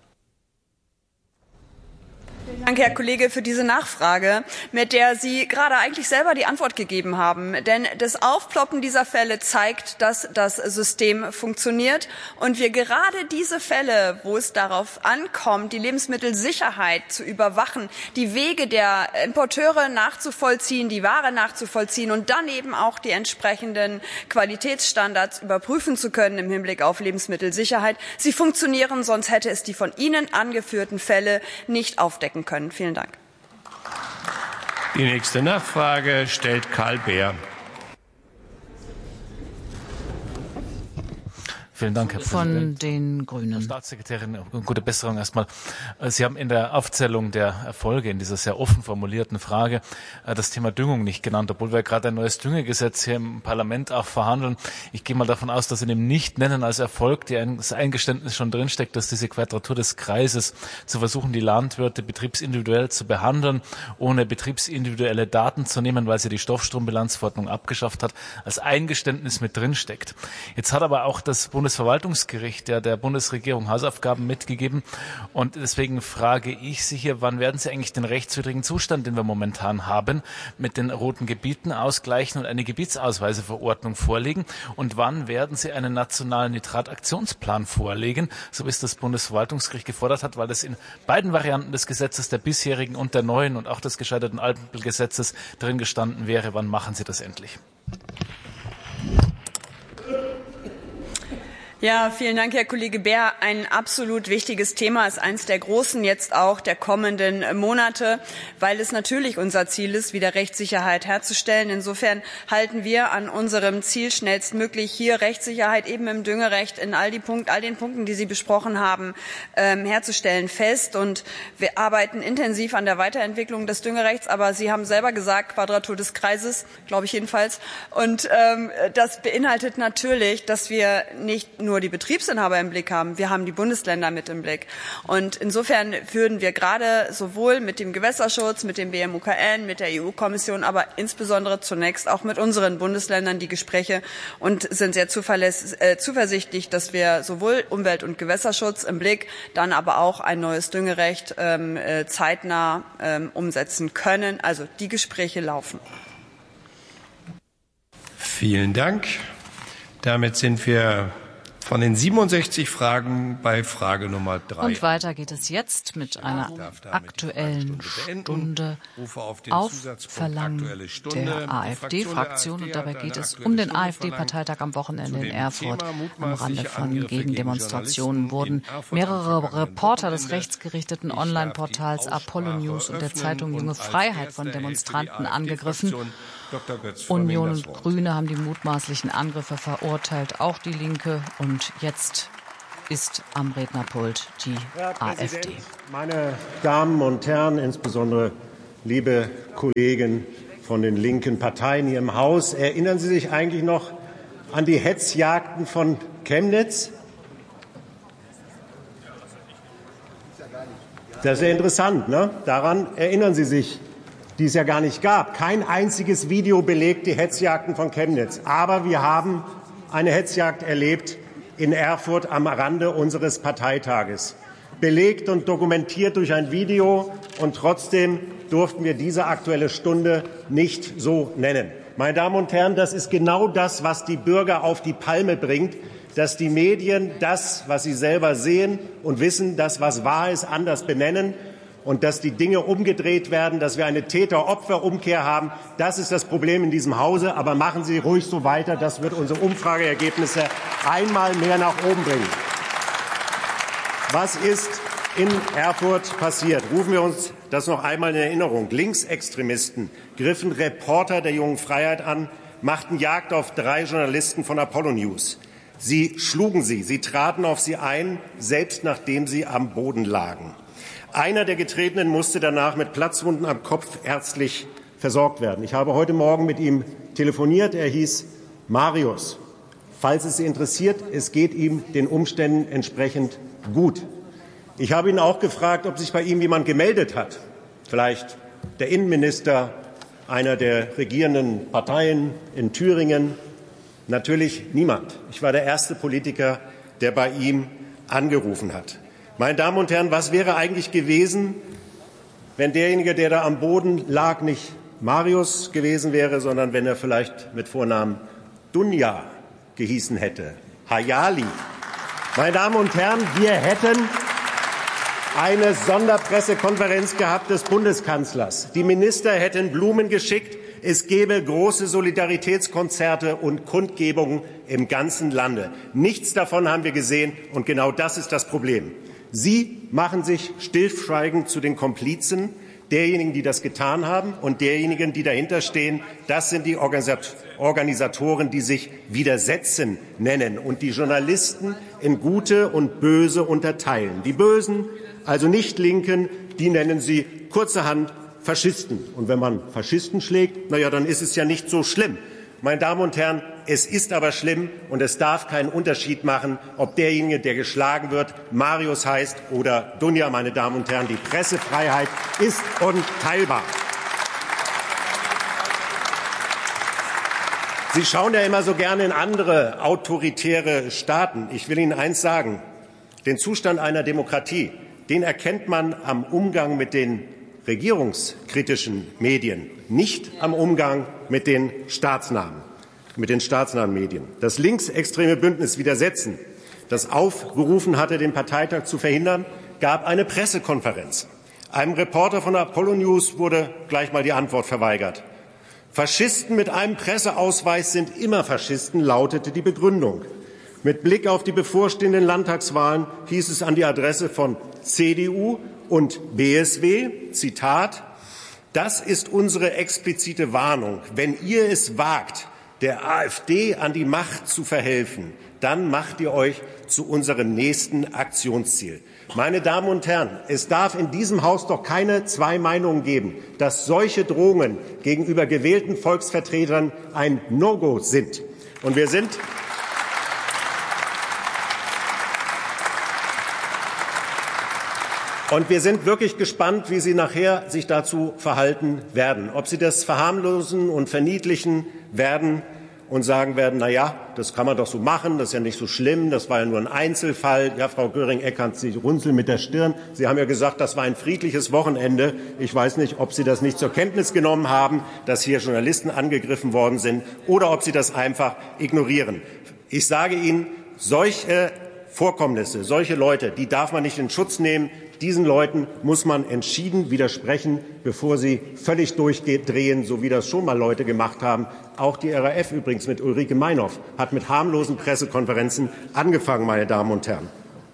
Danke, Herr Kollege, für diese Nachfrage, mit der Sie gerade eigentlich selber die Antwort gegeben haben. Denn das Aufploppen dieser Fälle zeigt, dass das System funktioniert und wir gerade diese Fälle, wo es darauf ankommt, die Lebensmittelsicherheit zu überwachen, die Wege der Importeure nachzuvollziehen, die Ware nachzuvollziehen und dann eben auch die entsprechenden Qualitätsstandards überprüfen zu können im Hinblick auf Lebensmittelsicherheit. Sie funktionieren, sonst hätte es die von Ihnen angeführten Fälle nicht aufdecken können. Vielen Dank. Die nächste Nachfrage stellt Karl Beer. Vielen Dank, Herr Von Präsident. den Grünen. Frau Staatssekretärin, gute Besserung erstmal. Sie haben in der Aufzählung der Erfolge in dieser sehr offen formulierten Frage das Thema Düngung nicht genannt, obwohl wir gerade ein neues Düngegesetz hier im Parlament auch verhandeln. Ich gehe mal davon aus, dass Sie dem nicht nennen als Erfolg, das Eingeständnis schon drinsteckt, dass diese Quadratur des Kreises zu versuchen, die Landwirte betriebsindividuell zu behandeln, ohne betriebsindividuelle Daten zu nehmen, weil sie die Stoffstrombilanzverordnung abgeschafft hat, als Eingeständnis mit drinsteckt. Jetzt hat aber auch das Bundes Bundesverwaltungsgericht der, der Bundesregierung Hausaufgaben mitgegeben. Und deswegen frage ich Sie hier, wann werden Sie eigentlich den rechtswidrigen Zustand, den wir momentan haben, mit den roten Gebieten ausgleichen und eine Gebietsausweiseverordnung vorlegen? Und wann werden Sie einen nationalen Nitrataktionsplan vorlegen, so wie es das Bundesverwaltungsgericht gefordert hat, weil das in beiden Varianten des Gesetzes, der bisherigen und der neuen und auch des gescheiterten Ampelgesetzes drin gestanden wäre? Wann machen Sie das endlich? Ja, vielen Dank, Herr Kollege Beer. Ein absolut wichtiges Thema, ist eines der großen jetzt auch der kommenden Monate, weil es natürlich unser Ziel ist, wieder Rechtssicherheit herzustellen. Insofern halten wir an unserem Ziel, schnellstmöglich hier Rechtssicherheit eben im Düngerecht in all, die Punkt, all den Punkten, die Sie besprochen haben, ähm, herzustellen, fest. Und wir arbeiten intensiv an der Weiterentwicklung des Düngerechts. Aber Sie haben selber gesagt, Quadratur des Kreises, glaube ich jedenfalls. Und ähm, das beinhaltet natürlich, dass wir nicht nur nur die Betriebsinhaber im Blick haben, wir haben die Bundesländer mit im Blick. Und insofern würden wir gerade sowohl mit dem Gewässerschutz, mit dem B M U K N, mit der E U-Kommission, aber insbesondere zunächst auch mit unseren Bundesländern die Gespräche und sind sehr zuverläss- äh, zuversichtlich, dass wir sowohl Umwelt- und Gewässerschutz im Blick, dann aber auch ein neues Düngerecht ähm, äh, zeitnah ähm, umsetzen können. Also die Gespräche laufen. Vielen Dank. Damit sind wir von den siebenundsechzig Fragen bei Frage Nummer drei. Und weiter geht es jetzt mit einer aktuellen Stunde auf Verlangen der AfD-Fraktion. Und dabei geht es um den AfD-Parteitag am Wochenende in Erfurt. Am Rande von Gegendemonstrationen wurden mehrere Reporter des rechtsgerichteten Online-Portals Apollo News und der Zeitung Junge Freiheit von Demonstranten angegriffen. Union und Grüne haben die mutmaßlichen Angriffe verurteilt, auch die Linke. Und jetzt ist am Rednerpult die AfD. Meine Damen und Herren, insbesondere liebe Kollegen von den linken Parteien hier im Haus, erinnern Sie sich eigentlich noch an die Hetzjagden von Chemnitz? Das ist ja interessant, ne? Daran erinnern Sie sich, die es ja gar nicht gab. Kein einziges Video belegt die Hetzjagden von Chemnitz. Aber wir haben eine Hetzjagd erlebt in Erfurt am Rande unseres Parteitages. Belegt und dokumentiert durch ein Video. Und trotzdem durften wir diese Aktuelle Stunde nicht so nennen. Meine Damen und Herren, das ist genau das, was die Bürger auf die Palme bringt, dass die Medien das, was sie selber sehen und wissen, das, was wahr ist, anders benennen. Und dass die Dinge umgedreht werden, dass wir eine Täter-Opfer-Umkehr haben, das ist das Problem in diesem Hause. Aber machen Sie ruhig so weiter. Das wird unsere Umfrageergebnisse einmal mehr nach oben bringen. Was ist in Erfurt passiert? Rufen wir uns das noch einmal in Erinnerung. Linksextremisten griffen Reporter der Jungen Freiheit an, machten Jagd auf drei Journalisten von Apollo News. Sie schlugen sie, sie traten auf sie ein, selbst nachdem sie am Boden lagen. Einer der Getretenen musste danach mit Platzwunden am Kopf ärztlich versorgt werden. Ich habe heute Morgen mit ihm telefoniert. Er hieß Marius. Falls es Sie interessiert, es geht ihm den Umständen entsprechend gut. Ich habe ihn auch gefragt, ob sich bei ihm jemand gemeldet hat. Vielleicht der Innenminister einer der regierenden Parteien in Thüringen. Natürlich niemand. Ich war der erste Politiker, der bei ihm angerufen hat. Meine Damen und Herren, was wäre eigentlich gewesen, wenn derjenige, der da am Boden lag, nicht Marius gewesen wäre, sondern wenn er vielleicht mit Vornamen Dunja gehießen hätte, Hayali. Meine Damen und Herren, wir hätten eine Sonderpressekonferenz gehabt des Bundeskanzlers. Die Minister hätten Blumen geschickt. Es gäbe große Solidaritätskonzerte und Kundgebungen im ganzen Lande. Nichts davon haben wir gesehen, und genau das ist das Problem. Sie machen sich stillschweigend zu den Komplizen derjenigen, die das getan haben, und derjenigen, die dahinter stehen. Das sind die Organisatoren, die sich Widersetzen nennen und die Journalisten in Gute und Böse unterteilen. Die Bösen, also nicht Linken, die nennen sie kurzerhand Faschisten. Und wenn man Faschisten schlägt, na ja, dann ist es ja nicht so schlimm. Meine Damen und Herren, es ist aber schlimm, und es darf keinen Unterschied machen, ob derjenige, der geschlagen wird, Marius heißt oder Dunja. Meine Damen und Herren, die Pressefreiheit ist unteilbar. Sie schauen ja immer so gerne in andere autoritäre Staaten. Ich will Ihnen eins sagen. Den Zustand einer Demokratie, den erkennt man am Umgang mit den regierungskritischen Medien, nicht am Umgang mit den staatsnahen, mit den staatsnahen Medien. Das linksextreme Bündnis Widersetzen, das aufgerufen hatte, den Parteitag zu verhindern, gab eine Pressekonferenz. Einem Reporter von Apollo News wurde gleich mal die Antwort verweigert. Faschisten mit einem Presseausweis sind immer Faschisten, lautete die Begründung. Mit Blick auf die bevorstehenden Landtagswahlen hieß es an die Adresse von C D U und B S W, Zitat, das ist unsere explizite Warnung. Wenn ihr es wagt, der AfD an die Macht zu verhelfen, dann macht ihr euch zu unserem nächsten Aktionsziel. Meine Damen und Herren, es darf in diesem Haus doch keine zwei Meinungen geben, dass solche Drohungen gegenüber gewählten Volksvertretern ein No-Go sind. Und wir sind Und wir sind wirklich gespannt, wie Sie nachher sich dazu verhalten werden. Ob Sie das verharmlosen und verniedlichen werden und sagen werden, na ja, das kann man doch so machen, das ist ja nicht so schlimm, das war ja nur ein Einzelfall. Ja, Frau Göring-Eckardt, Sie runzeln mit der Stirn. Sie haben ja gesagt, das war ein friedliches Wochenende. Ich weiß nicht, ob Sie das nicht zur Kenntnis genommen haben, dass hier Journalisten angegriffen worden sind, oder ob Sie das einfach ignorieren. Ich sage Ihnen, solche Vorkommnisse, solche Leute, die darf man nicht in Schutz nehmen. Diesen Leuten muss man entschieden widersprechen, bevor sie völlig durchdrehen, so wie das schon mal Leute gemacht haben. Auch die R A F übrigens mit Ulrike Meinhoff hat mit harmlosen Pressekonferenzen angefangen, meine Damen und Herren.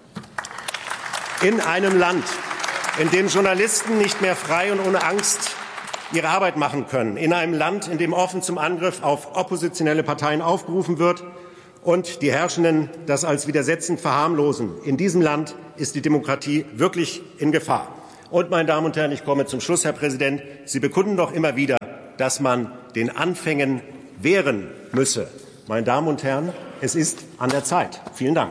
In einem Land, in dem Journalisten nicht mehr frei und ohne Angst ihre Arbeit machen können, in einem Land, in dem offen zum Angriff auf oppositionelle Parteien aufgerufen wird und die Herrschenden das als widersetzend verharmlosen. In diesem Land ist die Demokratie wirklich in Gefahr. Und, meine Damen und Herren, ich komme zum Schluss, Herr Präsident. Sie bekunden doch immer wieder, dass man den Anfängen wehren müsse. Meine Damen und Herren, es ist an der Zeit. Vielen Dank.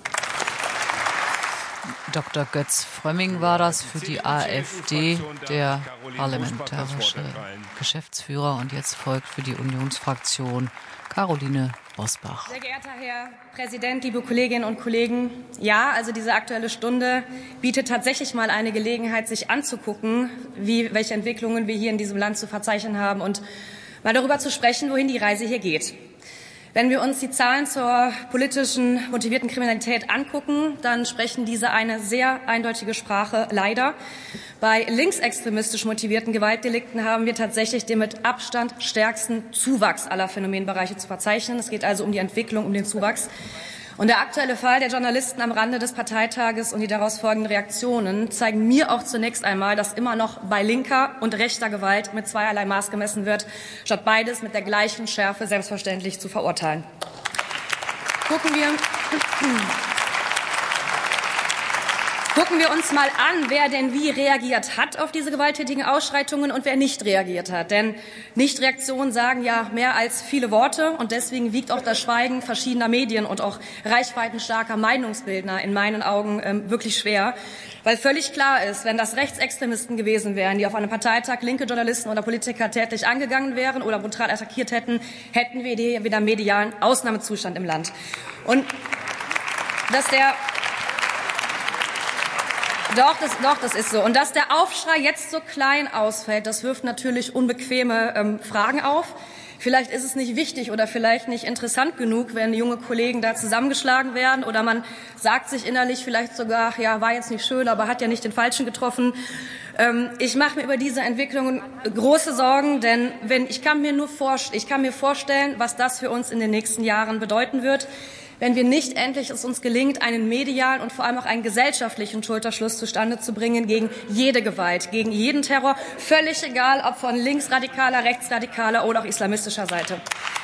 Doktor Götz Frömming war das für die AfD, der parlamentarische Geschäftsführer. Und jetzt folgt für die Unionsfraktion Caroline Bosbach. Sehr geehrter Herr Präsident, liebe Kolleginnen und Kollegen! Ja, also diese Aktuelle Stunde bietet tatsächlich mal eine Gelegenheit, sich anzugucken, wie, welche Entwicklungen wir hier in diesem Land zu verzeichnen haben und mal darüber zu sprechen, wohin die Reise hier geht. Wenn wir uns die Zahlen zur politischen motivierten Kriminalität angucken, dann sprechen diese eine sehr eindeutige Sprache, leider. Bei linksextremistisch motivierten Gewaltdelikten haben wir tatsächlich den mit Abstand stärksten Zuwachs aller Phänomenbereiche zu verzeichnen. Es geht also um die Entwicklung, um den Zuwachs. Und der aktuelle Fall der Journalisten am Rande des Parteitages und die daraus folgenden Reaktionen zeigen mir auch zunächst einmal, dass immer noch bei linker und rechter Gewalt mit zweierlei Maß gemessen wird, statt beides mit der gleichen Schärfe selbstverständlich zu verurteilen. Gucken wir, gucken wir uns mal an, wer denn wie reagiert hat auf diese gewalttätigen Ausschreitungen und wer nicht reagiert hat. Denn Nichtreaktionen sagen ja mehr als viele Worte, und deswegen wiegt auch das Schweigen verschiedener Medien und auch reichweitenstarker Meinungsbildner in meinen Augen ähm, wirklich schwer. Weil völlig klar ist, wenn das Rechtsextremisten gewesen wären, die auf einem Parteitag linke Journalisten oder Politiker tätlich angegangen wären oder brutal attackiert hätten, hätten wir hier wieder medialen Ausnahmezustand im Land. Und dass der Doch das, doch, das ist so. Und dass der Aufschrei jetzt so klein ausfällt, das wirft natürlich unbequeme ähm, Fragen auf. Vielleicht ist es nicht wichtig oder vielleicht nicht interessant genug, wenn junge Kollegen da zusammengeschlagen werden, oder man sagt sich innerlich vielleicht sogar, ja, war jetzt nicht schön, aber hat ja nicht den Falschen getroffen. Ähm, ich mache mir über diese Entwicklungen große Sorgen, denn wenn, ich kann mir nur vorst- ich kann mir vorstellen, was das für uns in den nächsten Jahren bedeuten wird, wenn wir nicht endlich es uns gelingt, einen medialen und vor allem auch einen gesellschaftlichen Schulterschluss zustande zu bringen gegen jede Gewalt, gegen jeden Terror, völlig egal, ob von linksradikaler, rechtsradikaler oder auch islamistischer Seite.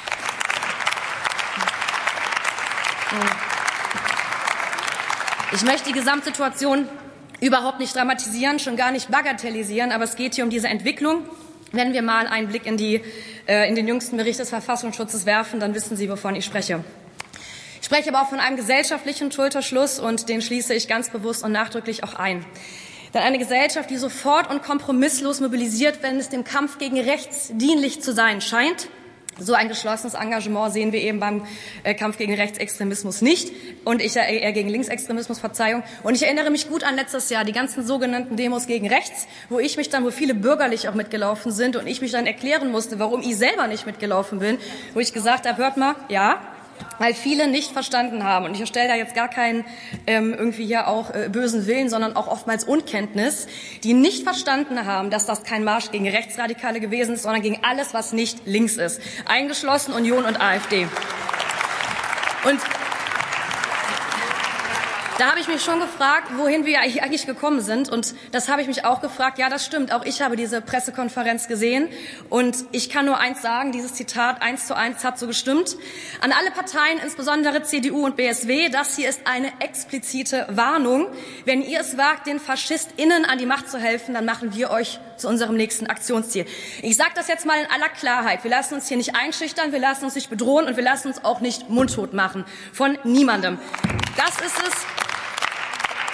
Ich möchte die Gesamtsituation überhaupt nicht dramatisieren, schon gar nicht bagatellisieren, aber es geht hier um diese Entwicklung. Wenn wir mal einen Blick in, die, äh, in den jüngsten Bericht des Verfassungsschutzes werfen, dann wissen Sie, wovon ich spreche. Ich spreche aber auch von einem gesellschaftlichen Schulterschluss, und den schließe ich ganz bewusst und nachdrücklich auch ein. Denn eine Gesellschaft, die sofort und kompromisslos mobilisiert, wenn es dem Kampf gegen rechts dienlich zu sein scheint, so ein geschlossenes Engagement sehen wir eben beim äh, Kampf gegen Rechtsextremismus nicht, und ich äh, eher gegen Linksextremismus, Verzeihung. Und ich erinnere mich gut an letztes Jahr, die ganzen sogenannten Demos gegen rechts, wo ich mich dann, wo viele bürgerlich auch mitgelaufen sind und ich mich dann erklären musste, warum ich selber nicht mitgelaufen bin, wo ich gesagt habe, hört mal, ja, weil viele nicht verstanden haben, und ich stelle da jetzt gar keinen ähm, irgendwie hier auch äh, bösen Willen, sondern auch oftmals Unkenntnis, die nicht verstanden haben, dass das kein Marsch gegen Rechtsradikale gewesen ist, sondern gegen alles, was nicht links ist, eingeschlossen Union und AfD. Und da habe ich mich schon gefragt, wohin wir eigentlich gekommen sind. Und das habe ich mich auch gefragt. Ja, das stimmt. Auch ich habe diese Pressekonferenz gesehen. Und ich kann nur eins sagen, dieses Zitat eins zu eins hat so gestimmt. An alle Parteien, insbesondere C D U und B S W, das hier ist eine explizite Warnung. Wenn ihr es wagt, den FaschistInnen an die Macht zu helfen, dann machen wir euch zu unserem nächsten Aktionsziel. Ich sage das jetzt mal in aller Klarheit. Wir lassen uns hier nicht einschüchtern, wir lassen uns nicht bedrohen und wir lassen uns auch nicht mundtot machen. Von niemandem. Das ist es.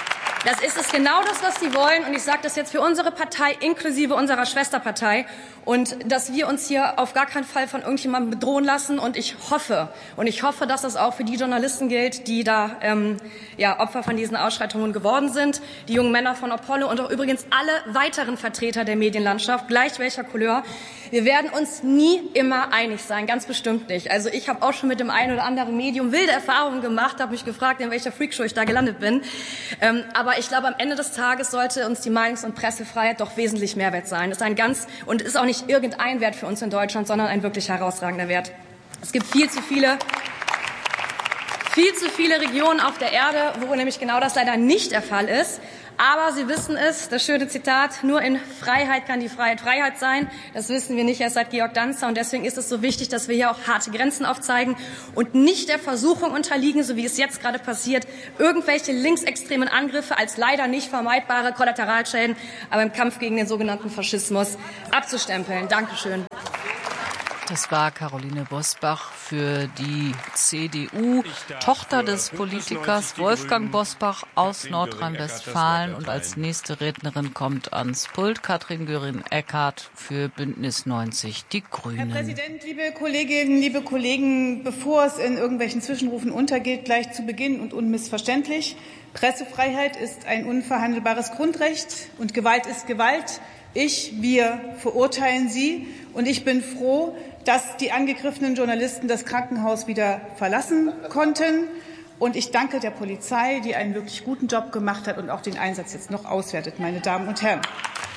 Das ist es genau das, was sie wollen. Und ich sage das jetzt für unsere Partei inklusive unserer Schwesterpartei. Und dass wir uns hier auf gar keinen Fall von irgendjemandem bedrohen lassen. Und ich hoffe, und ich hoffe, dass das auch für die Journalisten gilt, die da ähm, ja, Opfer von diesen Ausschreitungen geworden sind. Die jungen Männer von Apollo und auch übrigens alle weiteren Vertreter der Medienlandschaft, gleich welcher Couleur. Wir werden uns nie immer einig sein, ganz bestimmt nicht. Also ich habe auch schon mit dem einen oder anderen Medium wilde Erfahrungen gemacht, habe mich gefragt, in welcher Freakshow ich da gelandet bin. Ähm, aber ich glaube, am Ende des Tages sollte uns die Meinungs- und Pressefreiheit doch wesentlich mehr wert sein. Das ist ein ganz und ist auch nicht irgendein Wert für uns in Deutschland, sondern ein wirklich herausragender Wert. Es gibt viel zu viele viel zu viele Regionen auf der Erde, wo nämlich genau das leider nicht der Fall ist. Aber Sie wissen es, das schöne Zitat, nur in Freiheit kann die Freiheit Freiheit sein. Das wissen wir nicht erst seit Georg Danzer. Und deswegen ist es so wichtig, dass wir hier auch harte Grenzen aufzeigen und nicht der Versuchung unterliegen, so wie es jetzt gerade passiert, irgendwelche linksextremen Angriffe als leider nicht vermeidbare Kollateralschäden, aber im Kampf gegen den sogenannten Faschismus abzustempeln. Dankeschön. Das war Caroline Bosbach für die C D U, Tochter des Politikers Wolfgang Bosbach aus Nordrhein-Westfalen. Und als nächste Rednerin kommt ans Pult Katrin Göring-Eckardt für Bündnis neunzig Die Grünen. Herr Präsident, liebe Kolleginnen, liebe Kollegen, bevor es in irgendwelchen Zwischenrufen untergeht, gleich zu Beginn und unmissverständlich: Pressefreiheit ist ein unverhandelbares Grundrecht und Gewalt ist Gewalt. Ich, wir verurteilen sie, und ich bin froh, dass die angegriffenen Journalisten das Krankenhaus wieder verlassen konnten. Und ich danke der Polizei, die einen wirklich guten Job gemacht hat und auch den Einsatz jetzt noch auswertet, meine Damen und Herren.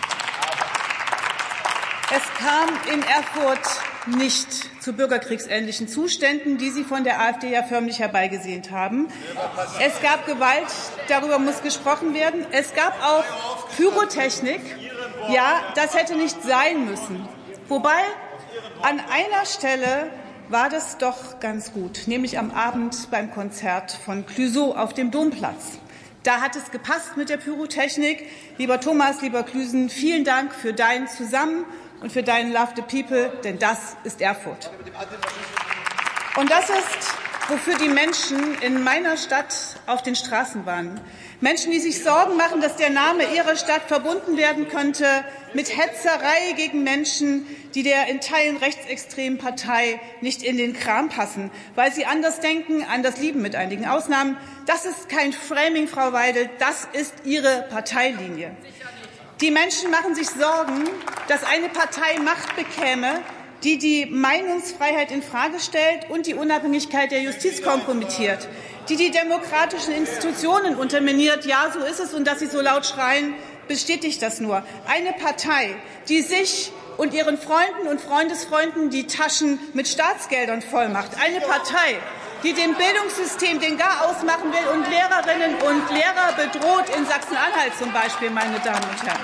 Es kam in Erfurt nicht zu bürgerkriegsähnlichen Zuständen, die Sie von der AfD ja förmlich herbeigesehnt haben. Es gab Gewalt, darüber muss gesprochen werden. Es gab auch Pyrotechnik. Ja, das hätte nicht sein müssen. Wobei, an einer Stelle war das doch ganz gut, nämlich am Abend beim Konzert von Clouseau auf dem Domplatz. Da hat es gepasst mit der Pyrotechnik. Lieber Thomas, lieber Klüsen, vielen Dank für dein Zusammen und für deinen Love the People, denn das ist Erfurt. Und das ist, wofür die Menschen in meiner Stadt auf den Straßen waren. Menschen, die sich Sorgen machen, dass der Name ihrer Stadt verbunden werden könnte mit Hetzerei gegen Menschen, die der in Teilen rechtsextremen Partei nicht in den Kram passen, weil sie anders denken, anders lieben, mit einigen Ausnahmen. Das ist kein Framing, Frau Weidel, das ist Ihre Parteilinie. Die Menschen machen sich Sorgen, dass eine Partei Macht bekäme, die die Meinungsfreiheit infrage stellt und die Unabhängigkeit der Justiz kompromittiert, die die demokratischen Institutionen unterminiert. Ja, so ist es, und dass Sie so laut schreien, bestätigt das nur. Eine Partei, die sich und ihren Freunden und Freundesfreunden die Taschen mit Staatsgeldern vollmacht. Eine Partei, die dem Bildungssystem den Garaus machen will und Lehrerinnen und Lehrer bedroht, in Sachsen-Anhalt zum Beispiel, meine Damen und Herren.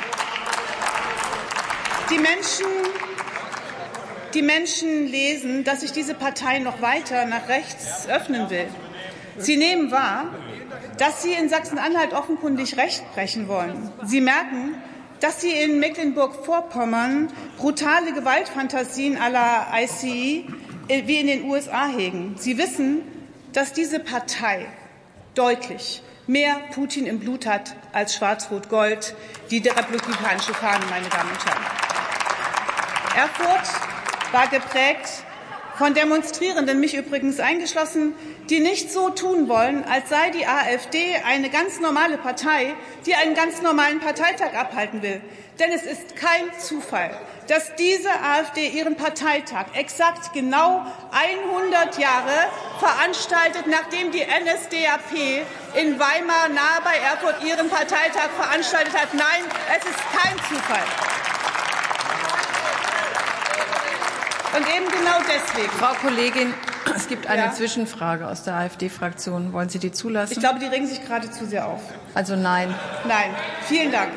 Die Menschen Die Menschen lesen, dass sich diese Partei noch weiter nach rechts öffnen will. Sie nehmen wahr, dass Sie in Sachsen-Anhalt offenkundig Recht brechen wollen. Sie merken, dass Sie in Mecklenburg-Vorpommern brutale Gewaltfantasien à la I C E wie in den U S A hegen. Sie wissen, dass diese Partei deutlich mehr Putin im Blut hat als Schwarz-Rot-Gold, die republikanische Fahne, meine Damen und Herren. Erfurt war geprägt von Demonstrierenden, mich übrigens eingeschlossen, die nicht so tun wollen, als sei die AfD eine ganz normale Partei, die einen ganz normalen Parteitag abhalten will. Denn es ist kein Zufall, dass diese AfD ihren Parteitag exakt genau hundert Jahre veranstaltet, nachdem die N S D A P in Weimar nahe bei Erfurt ihren Parteitag veranstaltet hat. Nein, es ist kein Zufall. Und eben genau deswegen. Frau Kollegin, es gibt eine ja? Zwischenfrage aus der AfD-Fraktion. Wollen Sie die zulassen? Ich glaube, die regen sich gerade zu sehr auf. Also nein. Nein. Vielen Dank.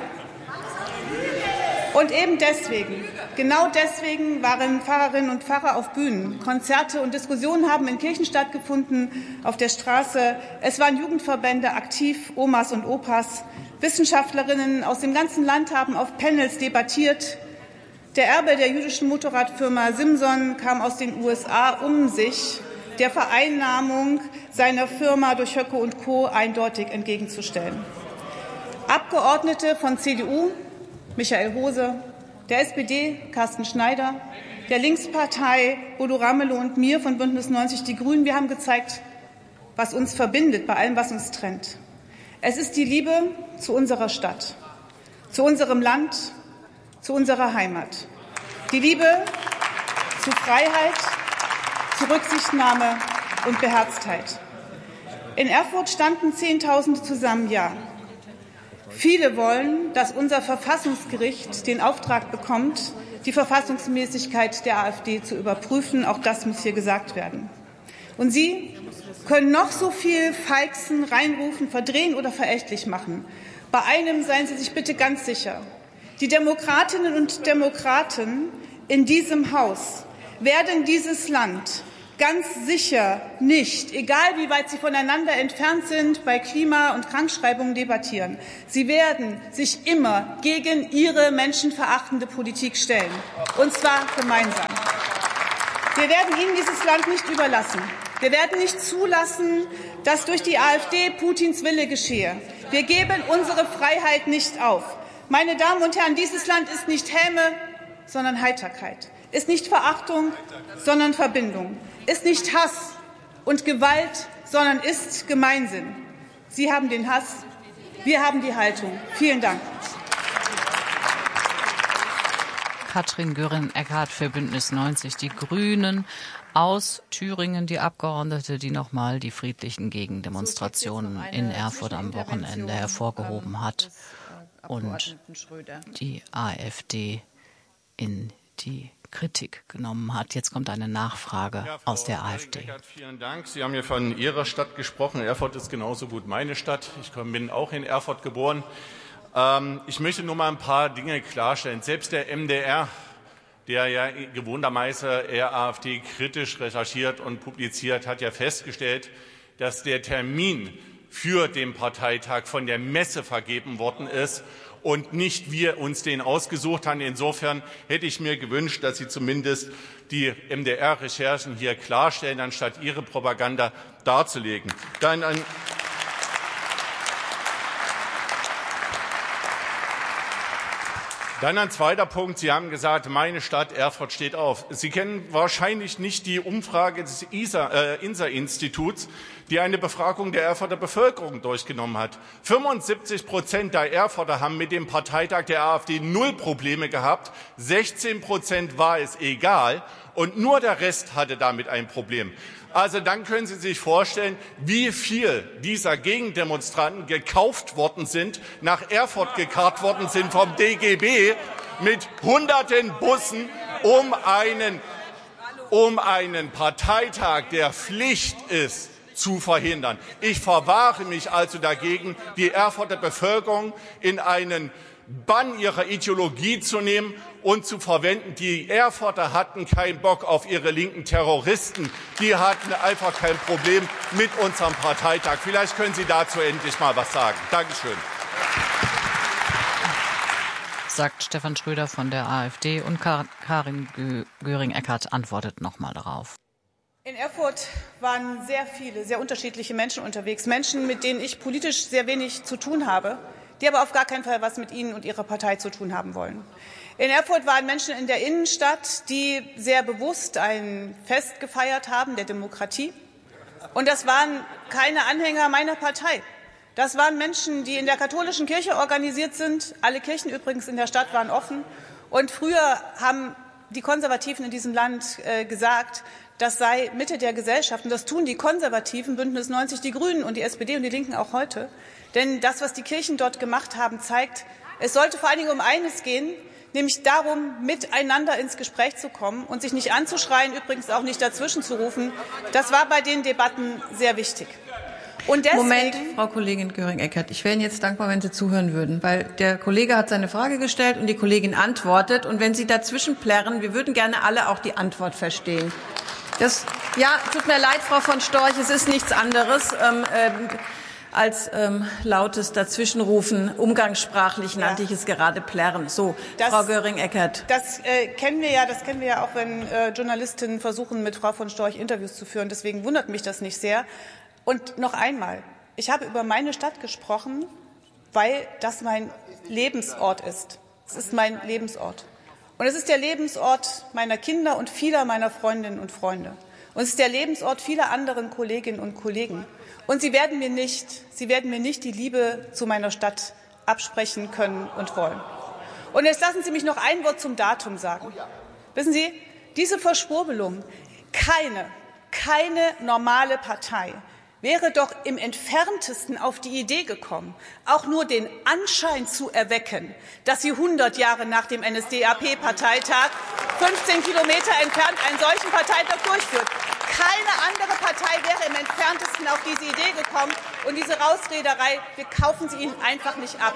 Und eben deswegen, genau deswegen waren Pfarrerinnen und Pfarrer auf Bühnen. Konzerte und Diskussionen haben in Kirchen stattgefunden, auf der Straße. Es waren Jugendverbände aktiv, Omas und Opas. Wissenschaftlerinnen aus dem ganzen Land haben auf Panels debattiert. Der Erbe der jüdischen Motorradfirma Simson kam aus den U S A, um sich der Vereinnahmung seiner Firma durch Höcke und Co. eindeutig entgegenzustellen. Abgeordnete von C D U, Michael Hose, der S P D, Carsten Schneider, der Linkspartei, Bodo Ramelow und mir von Bündnis neunzig Die Grünen, wir haben gezeigt, was uns verbindet bei allem, was uns trennt. Es ist die Liebe zu unserer Stadt, zu unserem Land, zu unserer Heimat. Die Liebe zu Freiheit, zu Rücksichtnahme und Beherztheit. In Erfurt standen Zehntausende zusammen, ja. Viele wollen, dass unser Verfassungsgericht den Auftrag bekommt, die Verfassungsmäßigkeit der AfD zu überprüfen. Auch das muss hier gesagt werden. Und Sie können noch so viel feixen, reinrufen, verdrehen oder verächtlich machen. Bei einem seien Sie sich bitte ganz sicher. Die Demokratinnen und Demokraten in diesem Haus werden dieses Land ganz sicher nicht, egal wie weit sie voneinander entfernt sind, bei Klima- und Krankschreibungen debattieren. Sie werden sich immer gegen ihre menschenverachtende Politik stellen, und zwar gemeinsam. Wir werden Ihnen dieses Land nicht überlassen. Wir werden nicht zulassen, dass durch die AfD Putins Wille geschehe. Wir geben unsere Freiheit nicht auf. Meine Damen und Herren, dieses Land ist nicht Häme, sondern Heiterkeit, ist nicht Verachtung, sondern Verbindung, ist nicht Hass und Gewalt, sondern ist Gemeinsinn. Sie haben den Hass, wir haben die Haltung. Vielen Dank. Katrin Göring-Eckardt für Bündnis neunzig Die Grünen aus Thüringen, die Abgeordnete, die nochmal die friedlichen Gegendemonstrationen in Erfurt am Wochenende hervorgehoben hat und die AfD in die Kritik genommen hat. Jetzt kommt eine Nachfrage ja, aus der AfD. Eckert, vielen Dank. Sie haben ja von Ihrer Stadt gesprochen. Erfurt ist genauso gut meine Stadt. Ich bin auch in Erfurt geboren. Ähm, ich möchte nur mal ein paar Dinge klarstellen. Selbst der M D R, der ja gewohnterweise eher AfD-kritisch recherchiert und publiziert, hat ja festgestellt, dass der Termin für den Parteitag von der Messe vergeben worden ist und nicht wir uns den ausgesucht haben. Insofern hätte ich mir gewünscht, dass Sie zumindest die M D R-Recherchen hier klarstellen, anstatt Ihre Propaganda darzulegen. Dann ein Dann ein zweiter Punkt. Sie haben gesagt, meine Stadt Erfurt steht auf. Sie kennen wahrscheinlich nicht die Umfrage des I S A Instituts, die eine Befragung der Erfurter Bevölkerung durchgenommen hat. fünfundsiebzig Prozent der Erfurter haben mit dem Parteitag der AfD null Probleme gehabt. sechzehn Prozent war es egal. Und nur der Rest hatte damit ein Problem. Also dann können Sie sich vorstellen, wie viel dieser Gegendemonstranten gekauft worden sind, nach Erfurt gekarrt worden sind vom D G B mit hunderten Bussen, um einen, um einen Parteitag, der Pflicht ist, zu verhindern. Ich verwahre mich also dagegen, die Erfurter Bevölkerung in einen Bann ihrer Ideologie zu nehmen und zu verwenden. Die Erfurter hatten keinen Bock auf ihre linken Terroristen. Die hatten einfach kein Problem mit unserem Parteitag. Vielleicht können Sie dazu endlich mal was sagen. Dankeschön. Sagt Stefan Schröder von der AfD und Karin Göring-Eckardt antwortet noch mal darauf. In Erfurt waren sehr viele, sehr unterschiedliche Menschen unterwegs. Menschen, mit denen ich politisch sehr wenig zu tun habe, die aber auf gar keinen Fall was mit Ihnen und Ihrer Partei zu tun haben wollen. In Erfurt waren Menschen in der Innenstadt, die sehr bewusst ein Fest gefeiert haben, der Demokratie. Und das waren keine Anhänger meiner Partei. Das waren Menschen, die in der katholischen Kirche organisiert sind. Alle Kirchen übrigens in der Stadt waren offen. Und früher haben die Konservativen in diesem Land äh, gesagt, das sei Mitte der Gesellschaft. Und das tun die Konservativen, Bündnis neunzig, die Grünen und die S P D und die Linken auch heute. Denn das, was die Kirchen dort gemacht haben, zeigt, es sollte vor allen Dingen um eines gehen, nämlich darum, miteinander ins Gespräch zu kommen und sich nicht anzuschreien, übrigens auch nicht dazwischen zu rufen. Das war bei den Debatten sehr wichtig. Und deswegen Moment, Frau Kollegin Göring-Eckardt, ich wäre Ihnen jetzt dankbar, wenn Sie zuhören würden, weil der Kollege hat seine Frage gestellt und die Kollegin antwortet. Und wenn Sie dazwischen plärren, wir würden gerne alle auch die Antwort verstehen. Das, ja, tut mir leid, Frau von Storch, es ist nichts anderes. Ähm, ähm, als ähm, lautes Dazwischenrufen. Umgangssprachlich nannte ja. ich es gerade plärren. So, das, Frau Göring-Eckardt. Das äh, kennen wir ja, das kennen wir ja auch, wenn äh, Journalistinnen versuchen, mit Frau von Storch Interviews zu führen. Deswegen wundert mich das nicht sehr. Und noch einmal, ich habe über meine Stadt gesprochen, weil das mein Lebensort ist. Es ist mein Lebensort. Und es ist der Lebensort meiner Kinder und vieler meiner Freundinnen und Freunde. Und es ist der Lebensort vieler anderen Kolleginnen und Kollegen. Und Sie werden mir nicht, Sie werden mir nicht die Liebe zu meiner Stadt absprechen können und wollen. Und jetzt lassen Sie mich noch ein Wort zum Datum sagen. Wissen Sie, diese Verschwurbelung, keine, keine normale Partei wäre doch im Entferntesten auf die Idee gekommen, auch nur den Anschein zu erwecken, dass sie hundert Jahre nach dem N S D A P-Parteitag fünfzehn Kilometer entfernt einen solchen Parteitag durchführt. Keine andere Partei wäre im Entferntesten auf diese Idee gekommen. Und diese Rausrederei, wir kaufen sie ihnen einfach nicht ab.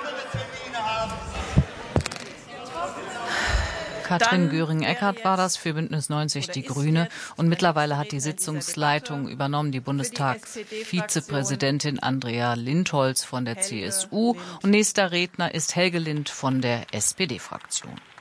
Katrin Göring-Eckardt war das für Bündnis neunzig Die Grüne. Und mittlerweile hat die Sitzungsleitung übernommen die Bundestagsvizepräsidentin Andrea Lindholz von der C S U. Und nächster Redner ist Helge Lind von der S P D-Fraktion.